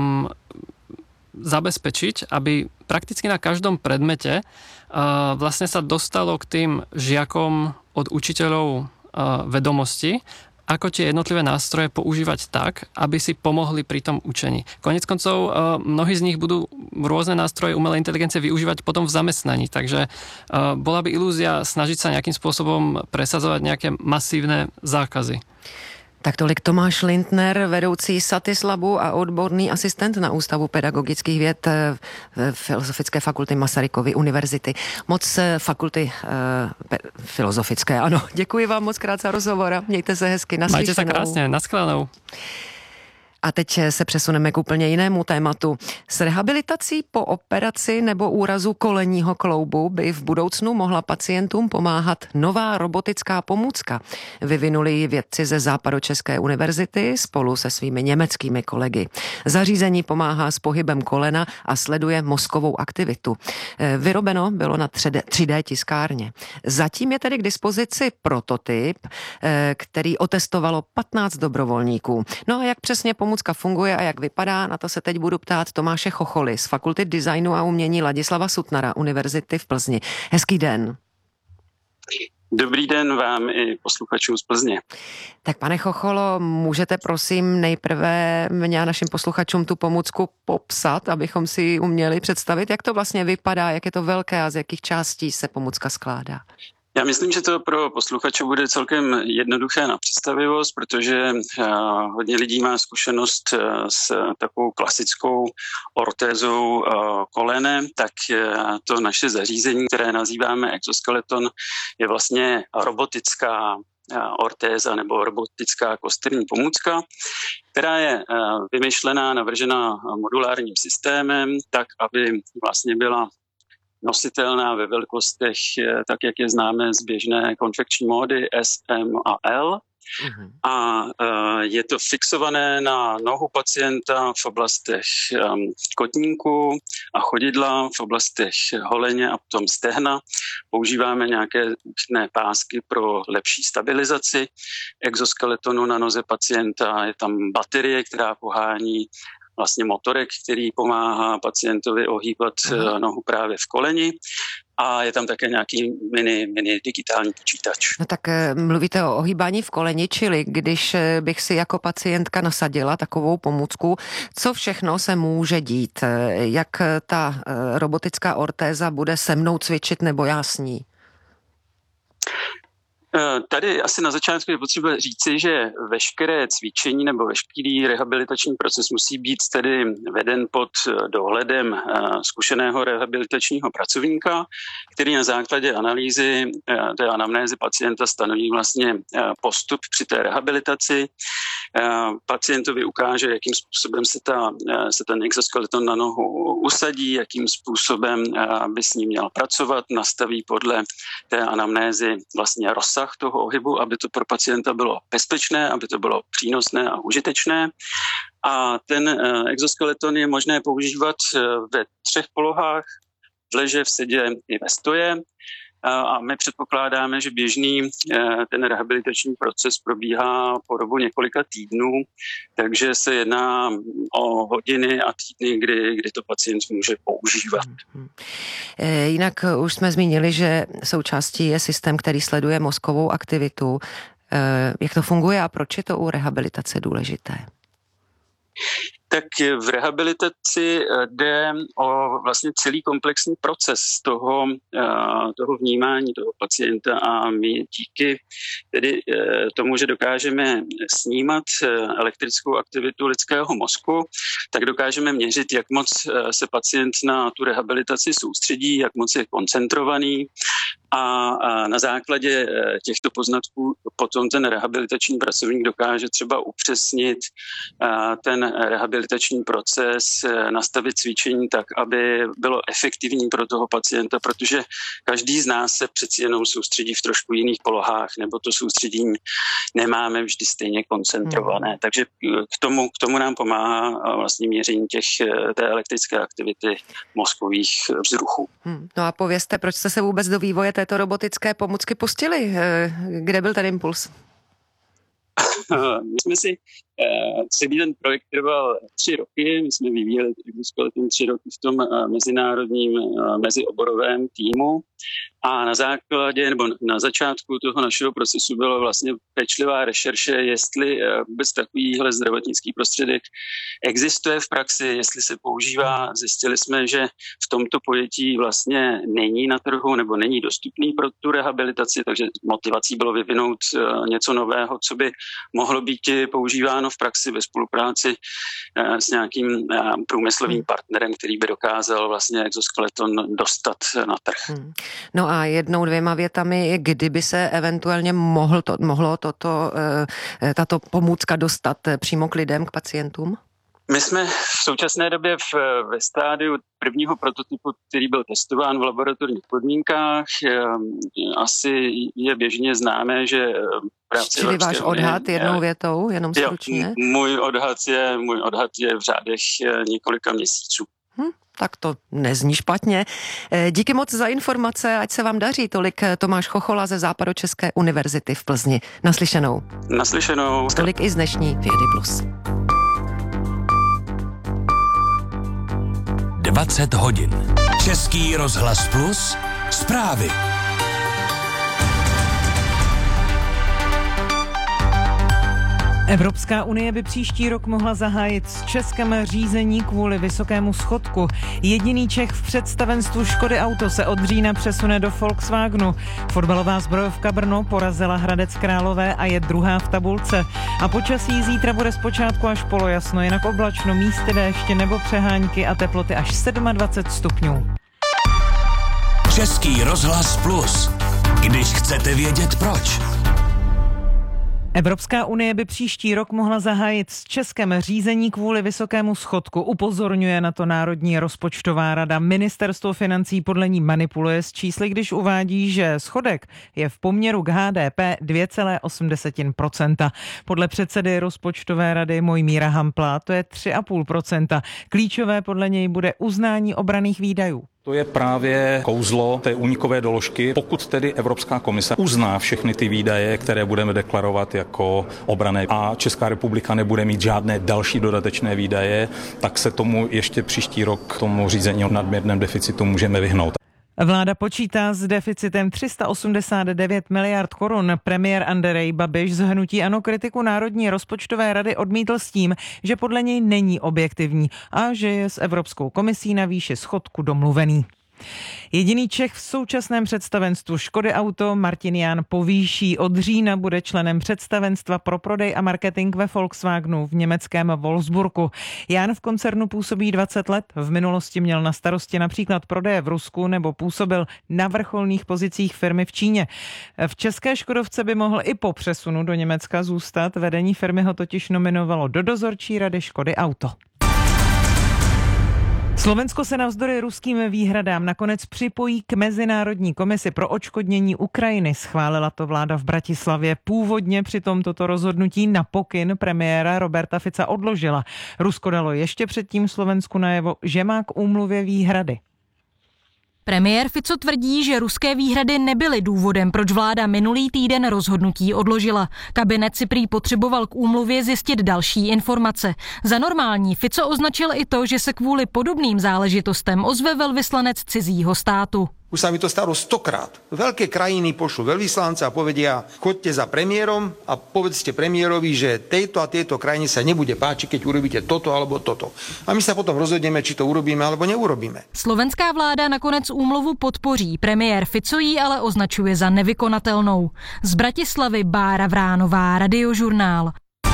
zabezpečiť, aby prakticky na každom predmete vlastne sa dostalo k tým žiakom od učiteľov vedomosti, ako tie jednotlivé nástroje používať tak, aby si pomohli pri tom učení. Konec koncov, mnohí z nich budú rôzne nástroje umelej inteligencie využívať potom v zamestnaní, takže bola by ilúzia snažiť sa nejakým spôsobom presadzovať nejaké masívne zákazy. Tak tolik Tomáš Lindner, vedoucí Satislabu a odborný asistent na Ústavu pedagogických věd Filozofické fakulty Masarykovy univerzity. Moc fakulty filozofické, ano. Děkuji vám moc krát za rozhovor a mějte se hezky. Naslyšenou. Majte se krásně, naschledanou. A teď se přesuneme k úplně jinému tématu. S rehabilitací po operaci nebo úrazu kolenního kloubu by v budoucnu mohla pacientům pomáhat nová robotická pomůcka. Vyvinuli ji vědci ze Západočeské univerzity spolu se svými německými kolegy. Zařízení pomáhá s pohybem kolena a sleduje mozkovou aktivitu. Vyrobeno bylo na 3D tiskárně. Zatím je tedy k dispozici prototyp, který otestovalo 15 dobrovolníků. No a jak přesně pomůcka funguje a jak vypadá, na to se teď budu ptát Tomáše Chocholy z Fakulty designu a umění Ladislava Sutnara Univerzity v Plzni. Hezký den. Dobrý den vám i posluchačům z Plzně. Tak pane Chocholo, můžete prosím nejprve mě a našim posluchačům tu pomůcku popsat, abychom si ji uměli představit, jak to vlastně vypadá, jak je to velké a z jakých částí se pomůcka skládá? Já myslím, že to pro posluchače bude celkem jednoduché na představivost, protože hodně lidí má zkušenost s takovou klasickou ortézou kolene, tak to naše zařízení, které nazýváme exoskeleton, je vlastně robotická ortéza nebo robotická kosterní pomůcka, která je vymyšlená, navržena modulárním systémem, tak aby vlastně byla nositelná ve velikostech, tak jak je známe z běžné konfekční módy S, M a L. A je to fixované na nohu pacienta v oblastech kotníku a chodidla, v oblastech holeně a potom stehna. Používáme nějaké pásky pro lepší stabilizaci exoskeletonu na noze pacienta. Je tam baterie, která pohání vlastně motorek, který pomáhá pacientovi ohýbat nohu právě v koleni. A je tam také nějaký mini digitální počítač. No tak mluvíte o ohýbání v koleni, čili když bych si jako pacientka nasadila takovou pomůcku, co všechno se může dít? Jak ta robotická ortéza bude se mnou cvičit nebo já s ní? Tady asi na začátku je potřeba říci, že veškeré cvičení nebo veškerý rehabilitační proces musí být tedy veden pod dohledem zkušeného rehabilitačního pracovníka, který na základě analýzy té anamnézy pacienta stanoví vlastně postup při té rehabilitaci. Pacientovi ukáže, jakým způsobem se ten exoskeleton na nohu usadí, jakým způsobem by s ním měl pracovat, nastaví podle té anamnézy vlastně rozsah toho ohybu, aby to pro pacienta bylo bezpečné, aby to bylo přínosné a užitečné. A ten exoskeleton je možné používat ve 3 polohách, v leže, v sedě i ve stoje. A my předpokládáme, že běžný ten rehabilitační proces probíhá po dobu několika týdnů, takže se jedná o hodiny a týdny, kdy to pacient může používat. Jinak už jsme zmínili, že součástí je systém, který sleduje mozkovou aktivitu. Jak to funguje a proč je to u rehabilitace důležité? Tak v rehabilitaci jde o vlastně celý komplexní proces toho vnímání toho pacienta a my díky tedy tomu, že dokážeme snímat elektrickou aktivitu lidského mozku, tak dokážeme měřit, jak moc se pacient na tu rehabilitaci soustředí, jak moc je koncentrovaný a na základě těchto poznatků potom ten rehabilitační pracovník dokáže třeba upřesnit ten rehabilitační proces, nastavit cvičení tak, aby bylo efektivní pro toho pacienta, protože každý z nás se přeci jenom soustředí v trošku jiných polohách, nebo to soustředění nemáme vždy stejně koncentrované. Takže k tomu nám pomáhá vlastně měření té elektrické aktivity mozkových vzruchů. No a povězte, proč jste se vůbec do vývoje této robotické pomůcky pustili? Kde byl ten impuls? My jsme si celý ten projekt trval 3 roky, my jsme vyvíjeli exoskeleton 3 roky v tom mezinárodním mezioborovém týmu a na základě nebo na začátku toho našeho procesu byla vlastně pečlivá rešerše, jestli vůbec takovýhle zdravotnický prostředek existuje v praxi, jestli se používá. Zjistili jsme, že v tomto pojetí vlastně není na trhu nebo není dostupný pro tu rehabilitaci, takže motivací bylo vyvinout něco nového, co by mohlo být používáno v praxi ve spolupráci s nějakým průmyslovým partnerem, který by dokázal vlastně exoskeleton dostat na trh. No a 1-2 větami, kdyby se eventuálně mohlo tato pomůcka dostat přímo k lidem, k pacientům? My jsme v současné době ve stádiu prvního prototypu, který byl testován v laboratorních podmínkách. Asi je běžně známé, že čili váš odhad 1 větou, jenom stručně? Můj odhad je v řádech několika měsíců. Tak to nezní špatně. Díky moc za informace, ať se vám daří. Tolik Tomáš Chochola ze Západočeské univerzity v Plzni. Naslyšenou. Naslyšenou. Tolik i z dnešní Vědy Plus. 20 hodin. Český rozhlas Plus. Zprávy. Evropská unie by příští rok mohla zahájit s Českem řízení kvůli vysokému schodku. Jediný Čech v představenstvu Škody Auto se od října přesune do Volkswagenu. Fotbalová Zbrojovka Brno porazila Hradec Králové a je 2. v tabulce. A počasí zítra bude zpočátku až polojasno, jinak oblačno, místy déště nebo přehánky a teploty až 27 stupňů. Český rozhlas Plus. Když chcete vědět proč. Evropská unie by příští rok mohla zahájit s Českem řízení kvůli vysokému schodku. Upozorňuje na to Národní rozpočtová rada. Ministerstvo financí podle ní manipuluje s čísly, když uvádí, že schodek je v poměru k HDP 2,8%. Podle předsedy rozpočtové rady Mojmíra Hampla to je 3,5%. Klíčové podle něj bude uznání obranných výdajů. To je právě kouzlo té únikové doložky. Pokud tedy Evropská komise uzná všechny ty výdaje, které budeme deklarovat jako obranné a Česká republika nebude mít žádné další dodatečné výdaje, tak se tomu ještě příští rok tomu řízení o nadměrném deficitu můžeme vyhnout. Vláda počítá s deficitem 389 miliard korun. Premiér Andrej Babiš z hnutí ANO kritiku Národní rozpočtové rady odmítl s tím, že podle něj není objektivní a že je s Evropskou komisí na výši schodku domluvený. Jediný Čech v současném představenstvu Škody Auto, Martin Jahn, povýší. Od října bude členem představenstva pro prodej a marketing ve Volkswagenu v německém Wolfsburgu. Jahn v koncernu působí 20 let. V minulosti měl na starosti například prodeje v Rusku nebo působil na vrcholných pozicích firmy v Číně. V české Škodovce by mohl i po přesunu do Německa zůstat. Vedení firmy ho totiž nominovalo do dozorčí rady Škody Auto. Slovensko se navzdory ruským výhradám nakonec připojí k Mezinárodní komisi pro odškodnění Ukrajiny. Schválila to vláda v Bratislavě. Původně přitom toto rozhodnutí na pokyn premiéra Roberta Fica odložila. Rusko dalo ještě předtím Slovensku najevo, že má k úmluvě výhrady. Premiér Fico tvrdí, že ruské výhrady nebyly důvodem, proč vláda minulý týden rozhodnutí odložila. Kabinet si prý potřeboval k úmluvě zjistit další informace. Za normální Fico označil i to, že se kvůli podobným záležitostem ozve velvyslanec cizího státu. Už sa mi to stalo 100-krát. Veľké krajiny pošlú veľvyslanca a povedia, choďte za premiérom a povedzte premiérovi, že tejto a tejto krajine sa nebude páčiť, keď urobíte toto alebo toto. A my sa potom rozhodneme, či to urobíme alebo neurobíme. Slovenská vláda nakonec úmluvu podpoří. Premiér Fico ji ale označuje za nevykonatelnou. Z Bratislavy Bára Vránová, Radiožurnál.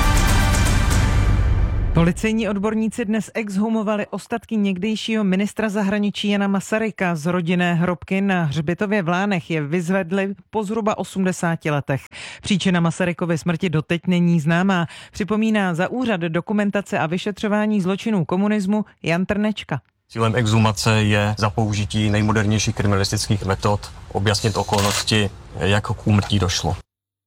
Policejní odborníci dnes exhumovali ostatky někdejšího ministra zahraničí Jana Masaryka. Z rodinné hrobky na hřbitově v Lánech je vyzvedli po zhruba 80 letech. Příčina Masarykovy smrti doteď není známá, připomíná za Úřad dokumentace a vyšetřování zločinů komunismu Jan Trnečka. Cílem exhumace je za použití nejmodernějších kriminalistických metod objasnit okolnosti, jak k úmrtí došlo.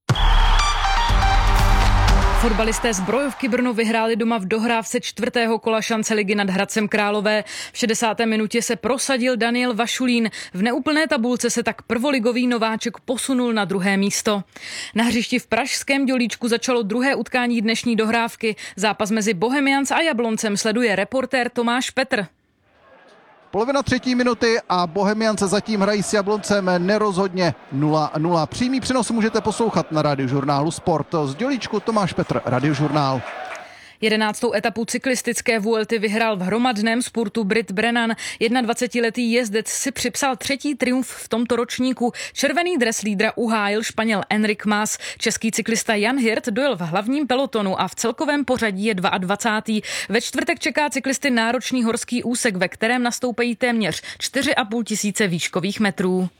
Fotbalisté Zbrojovky Brno vyhráli doma v dohrávce 4. kola šance ligy nad Hradcem Králové. V 60. minutě se prosadil Daniel Vašulín. V neúplné tabulce se tak prvoligový nováček posunul na 2. místo. Na hřišti v pražském Dělíčku začalo druhé utkání dnešní dohrávky. Zápas mezi Bohemians a Jabloncem sleduje reportér Tomáš Petr. Polovina 3. minuty a Bohemiance zatím hrají s Jabloncem nerozhodně 0-0. Přímý přenos můžete poslouchat na Radiožurnálu Sport. Z Dělíčku Tomáš Petr, Radiožurnál. 11. etapu cyklistické Vuelty vyhrál v hromadném spurtu Brit Brennan. 21letý jezdec si připsal 3. triumf v tomto ročníku. Červený dres lídra uhájil Španěl Enric Mas. Český cyklista Jan Hirt dojel v hlavním pelotonu a v celkovém pořadí je 22. Ve čtvrtek čeká cyklisty náročný horský úsek, ve kterém nastoupejí téměř 4,5 tisíce výškových metrů.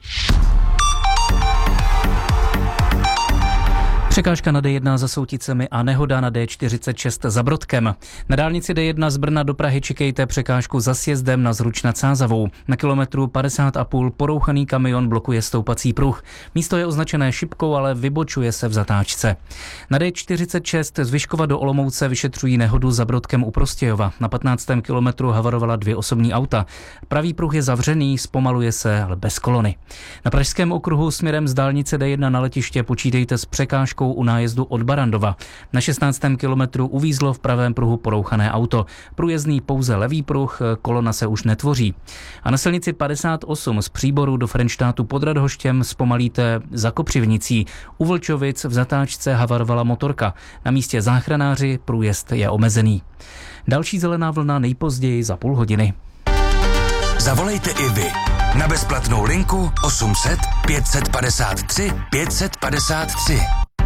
Překážka na D1 za Souticemi a nehoda na D46 za Brodkem. Na dálnici D1 z Brna do Prahy čekejte překážku za sjezdem na Zruč nad Sázavou. Na kilometru 50,5 porouchaný kamion blokuje stoupací pruh. Místo je označené šipkou, ale vybočuje se v zatáčce. Na D46 z Vyškova do Olomouce vyšetřují nehodu za Brodkem u Prostějova. Na 15. kilometru havarovala 2 osobní auta. Pravý pruh je zavřený, zpomaluje se, ale bez kolony. Na pražském okruhu směrem z dálnice D1 na letiště počítejte s překážkou u nájezdu od Barandova. Na 16. kilometru uvízlo v pravém pruhu porouchané auto. Průjezdný pouze levý pruh, kolona se už netvoří. A na silnici 58 z Příboru do Frenštátu pod Radhoštěm zpomalíte za Kopřivnicí. U Vlčovic v zatáčce havarovala motorka. Na místě záchranáři, průjezd je omezený. Další zelená vlna nejpozději za půl hodiny. Zavolejte i vy na bezplatnou linku 800 553 553.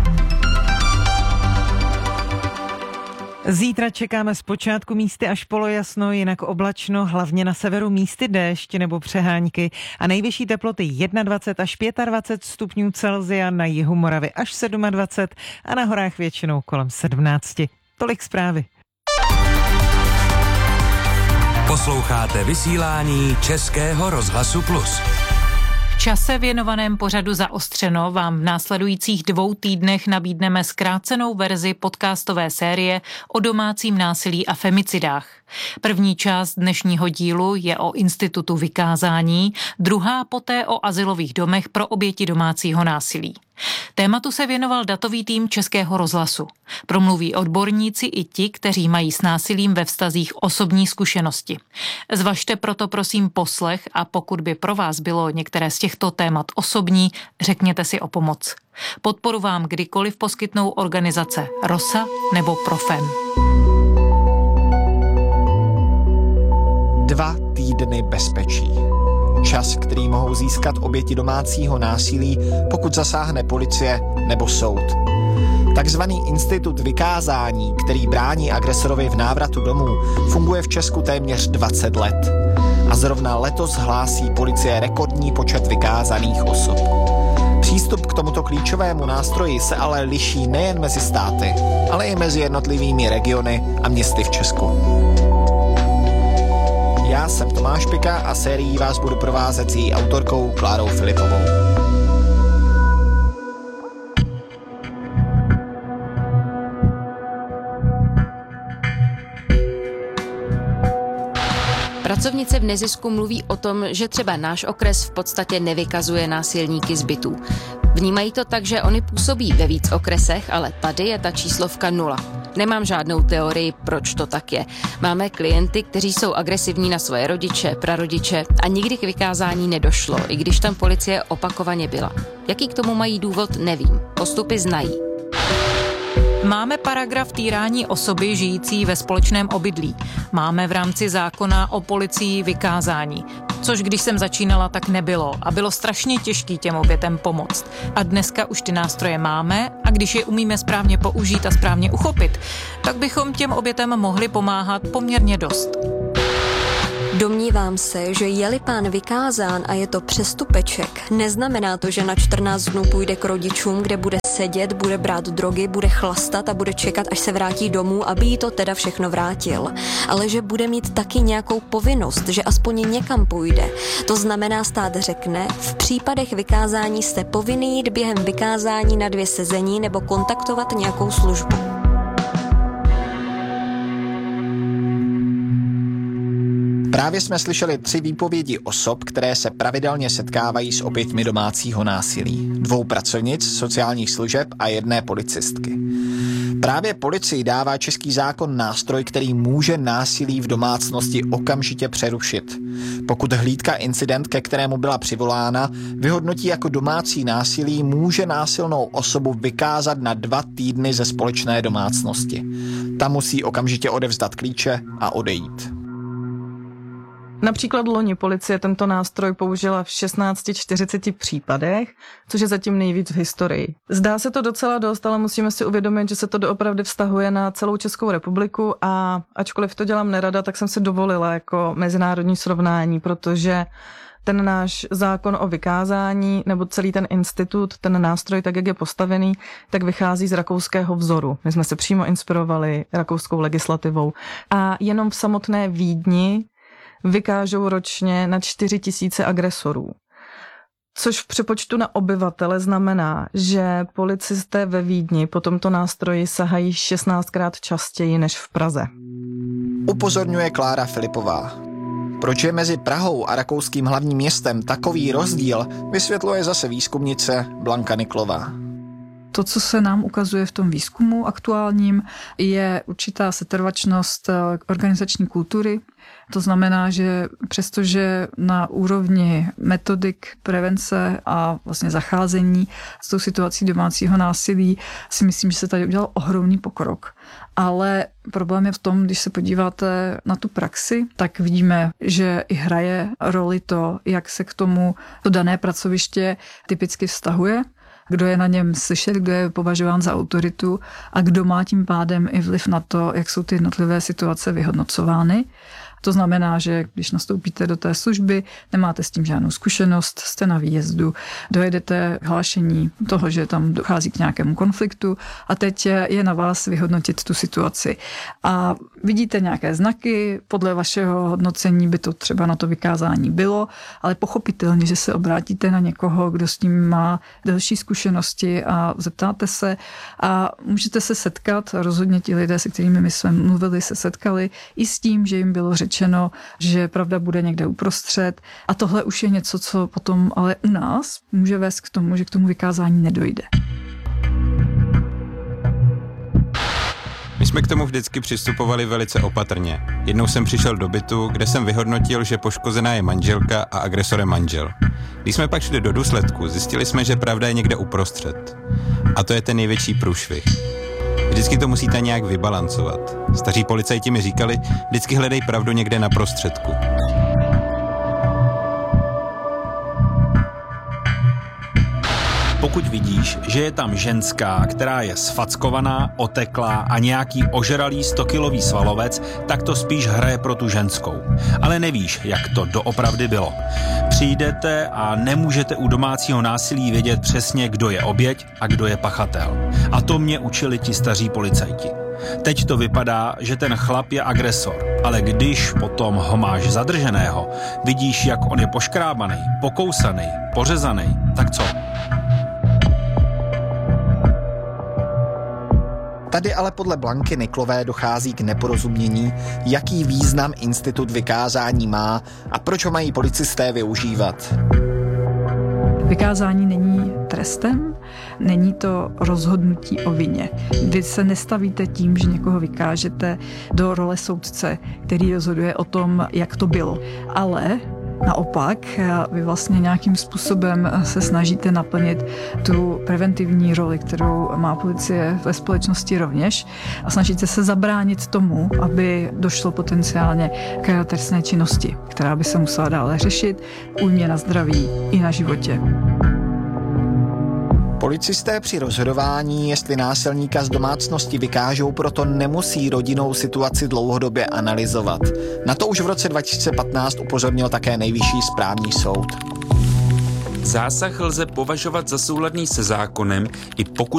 Zítra čekáme zpočátku místy až polojasno, jinak oblačno, hlavně na severu místy déšť nebo přehánky a nejvyšší teploty 21 až 25 stupňů Celsia, na jihu Moravy až 27 a na horách většinou kolem 17. Tolik zprávy. Posloucháte vysílání Českého rozhlasu Plus. V čase věnovaném pořadu Zaostřeno vám v následujících 2 týdnech nabídneme zkrácenou verzi podcastové série o domácím násilí a femicidách. První část dnešního dílu je o institutu vykázání, druhá poté o azylových domech pro oběti domácího násilí. Tématu se věnoval datový tým Českého rozhlasu. Promluví odborníci i ti, kteří mají s násilím ve vztazích osobní zkušenosti. Zvažte proto prosím poslech a pokud by pro vás bylo některé z těchto témat osobní, řekněte si o pomoc. Podporu vám kdykoliv poskytnou organizace ROSA nebo Profem. 2 týdny bezpečí. Čas, který mohou získat oběti domácího násilí, pokud zasáhne policie nebo soud. Takzvaný institut vykázání, který brání agresorovi v návratu domů, funguje v Česku téměř 20 let. A zrovna letos hlásí policie rekordní počet vykázaných osob. Přístup k tomuto klíčovému nástroji se ale liší nejen mezi státy, ale i mezi jednotlivými regiony a městy v Česku. Já jsem Tomáš Pika a sérií vás budu provázet s její autorkou Klárou Filipovou. Pracovnice v nezisku mluví o tom, že třeba náš okres v podstatě nevykazuje násilníky z bytů. Vnímají to tak, že oni působí ve víc okresech, ale tady je ta číslovka 0. Nemám žádnou teorii, proč to tak je. Máme klienty, kteří jsou agresivní na svoje rodiče, prarodiče a nikdy k vykázání nedošlo, i když tam policie opakovaně byla. Jaký k tomu mají důvod, nevím. Postupy znají. Máme paragraf týrání osoby žijící ve společném obydlí. Máme v rámci zákona o policii vykázání. Což když jsem začínala, tak nebylo a bylo strašně těžké těm obětem pomoct. A dneska už ty nástroje máme a když je umíme správně použít a správně uchopit, tak bychom těm obětem mohli pomáhat poměrně dost. Domnívám se, že je-li pán vykázán a je to přestupeček, neznamená to, že na 14 dnů půjde k rodičům, kde bude sedět, bude brát drogy, bude chlastat a bude čekat, až se vrátí domů, aby jí to teda všechno vrátil. Ale že bude mít taky nějakou povinnost, že aspoň někam půjde. To znamená, stát řekne, v případech vykázání jste povinný jít během vykázání na 2 sezení nebo kontaktovat nějakou službu. Právě jsme slyšeli 3 výpovědi osob, které se pravidelně setkávají s oběťmi domácího násilí. 2 pracovnic sociálních služeb a 1 policistky. Právě policii dává český zákon nástroj, který může násilí v domácnosti okamžitě přerušit. Pokud hlídka incident, ke kterému byla přivolána, vyhodnotí jako domácí násilí, může násilnou osobu vykázat na 2 týdny ze společné domácnosti. Ta musí okamžitě odevzdat klíče a odejít. Například loni policie tento nástroj použila v 1640 případech, což je zatím nejvíc v historii. Zdá se to docela dost, ale musíme si uvědomit, že se to doopravdy vztahuje na celou Českou republiku a ačkoliv to dělám nerada, tak jsem si dovolila jako mezinárodní srovnání, protože ten náš zákon o vykázání nebo celý ten institut, ten nástroj, tak jak je postavený, tak vychází z rakouského vzoru. My jsme se přímo inspirovali rakouskou legislativou a jenom v samotné Vídni vykážou ročně na 4 000 agresorů. Což v přepočtu na obyvatele znamená, že policisté ve Vídni po tomto nástroji sahají 16krát častěji než v Praze. Upozorňuje Klára Filipová. Proč je mezi Prahou a rakouským hlavním městem takový rozdíl, vysvětluje zase výzkumnice Blanka Niklová. To, co se nám ukazuje v tom výzkumu aktuálním, je určitá setrvačnost organizační kultury. To znamená, že přestože na úrovni metodik prevence a vlastně zacházení s tou situací domácího násilí si myslím, že se tady udělal ohromný pokrok. Ale problém je v tom, když se podíváte na tu praxi, tak vidíme, že i hraje roli to, jak se k tomu to dané pracoviště typicky vztahuje, kdo je na něm slyšet, kdo je považován za autoritu a kdo má tím pádem i vliv na to, jak jsou ty jednotlivé situace vyhodnocovány. To znamená, že když nastoupíte do té služby, nemáte s tím žádnou zkušenost, jste na výjezdu, dojedete hlášení toho, že tam dochází k nějakému konfliktu a teď je na vás vyhodnotit tu situaci. A vidíte nějaké znaky, podle vašeho hodnocení by to třeba na to vykázání bylo, ale pochopitelně, že se obrátíte na někoho, kdo s tím má delší zkušenosti a zeptáte se a můžete se setkat, rozhodně ti lidé, se kterými my jsme mluvili, se setkali i s tím, že jim bylo řečeno, že pravda bude někde uprostřed a tohle už je něco, co potom ale u nás může vést k tomu, že k tomu vykázání nedojde. My jsme k tomu vždycky přistupovali velice opatrně. Jednou jsem přišel do bytu, kde jsem vyhodnotil, že poškozená je manželka a agresorem manžel. Když jsme pak šli do důsledku, zjistili jsme, že pravda je někde uprostřed. A to je ten největší průšvih. Vždycky to musíte nějak vybalancovat. Staří policajti mi říkali, vždycky hledej pravdu někde na prostředku. Pokud vidíš, že je tam ženská, která je sfackovaná, oteklá a nějaký ožralý 100kilový svalovec, tak to spíš hraje pro tu ženskou. Ale nevíš, jak to doopravdy bylo. Přijdete a nemůžete u domácího násilí vědět přesně, kdo je oběť a kdo je pachatel. A to mě učili ti staří policajti. Teď to vypadá, že ten chlap je agresor, ale když potom ho máš zadrženého, vidíš, jak on je poškrábaný, pokousaný, pořezaný, tak co? Tady ale podle Blanky Niklové dochází k neporozumění, jaký význam institut vykázání má a proč ho mají policisté využívat. Vykázání není trestem, není to rozhodnutí o vině. Vy se nestavíte tím, že někoho vykážete do role soudce, který rozhoduje o tom, jak to bylo. Ale naopak, vy vlastně nějakým způsobem se snažíte naplnit tu preventivní roli, kterou má policie ve společnosti rovněž a snažíte se zabránit tomu, aby došlo potenciálně k trestné činnosti, která by se musela dále řešit, újmě na zdraví i na životě. Policisté při rozhodování, jestli násilníka z domácnosti vykážou, proto nemusí rodinnou situaci dlouhodobě analyzovat. Na to už v roce 2015 upozornil také Nejvyšší správní soud. Zásah lze považovat za souladný se zákonem, i pokud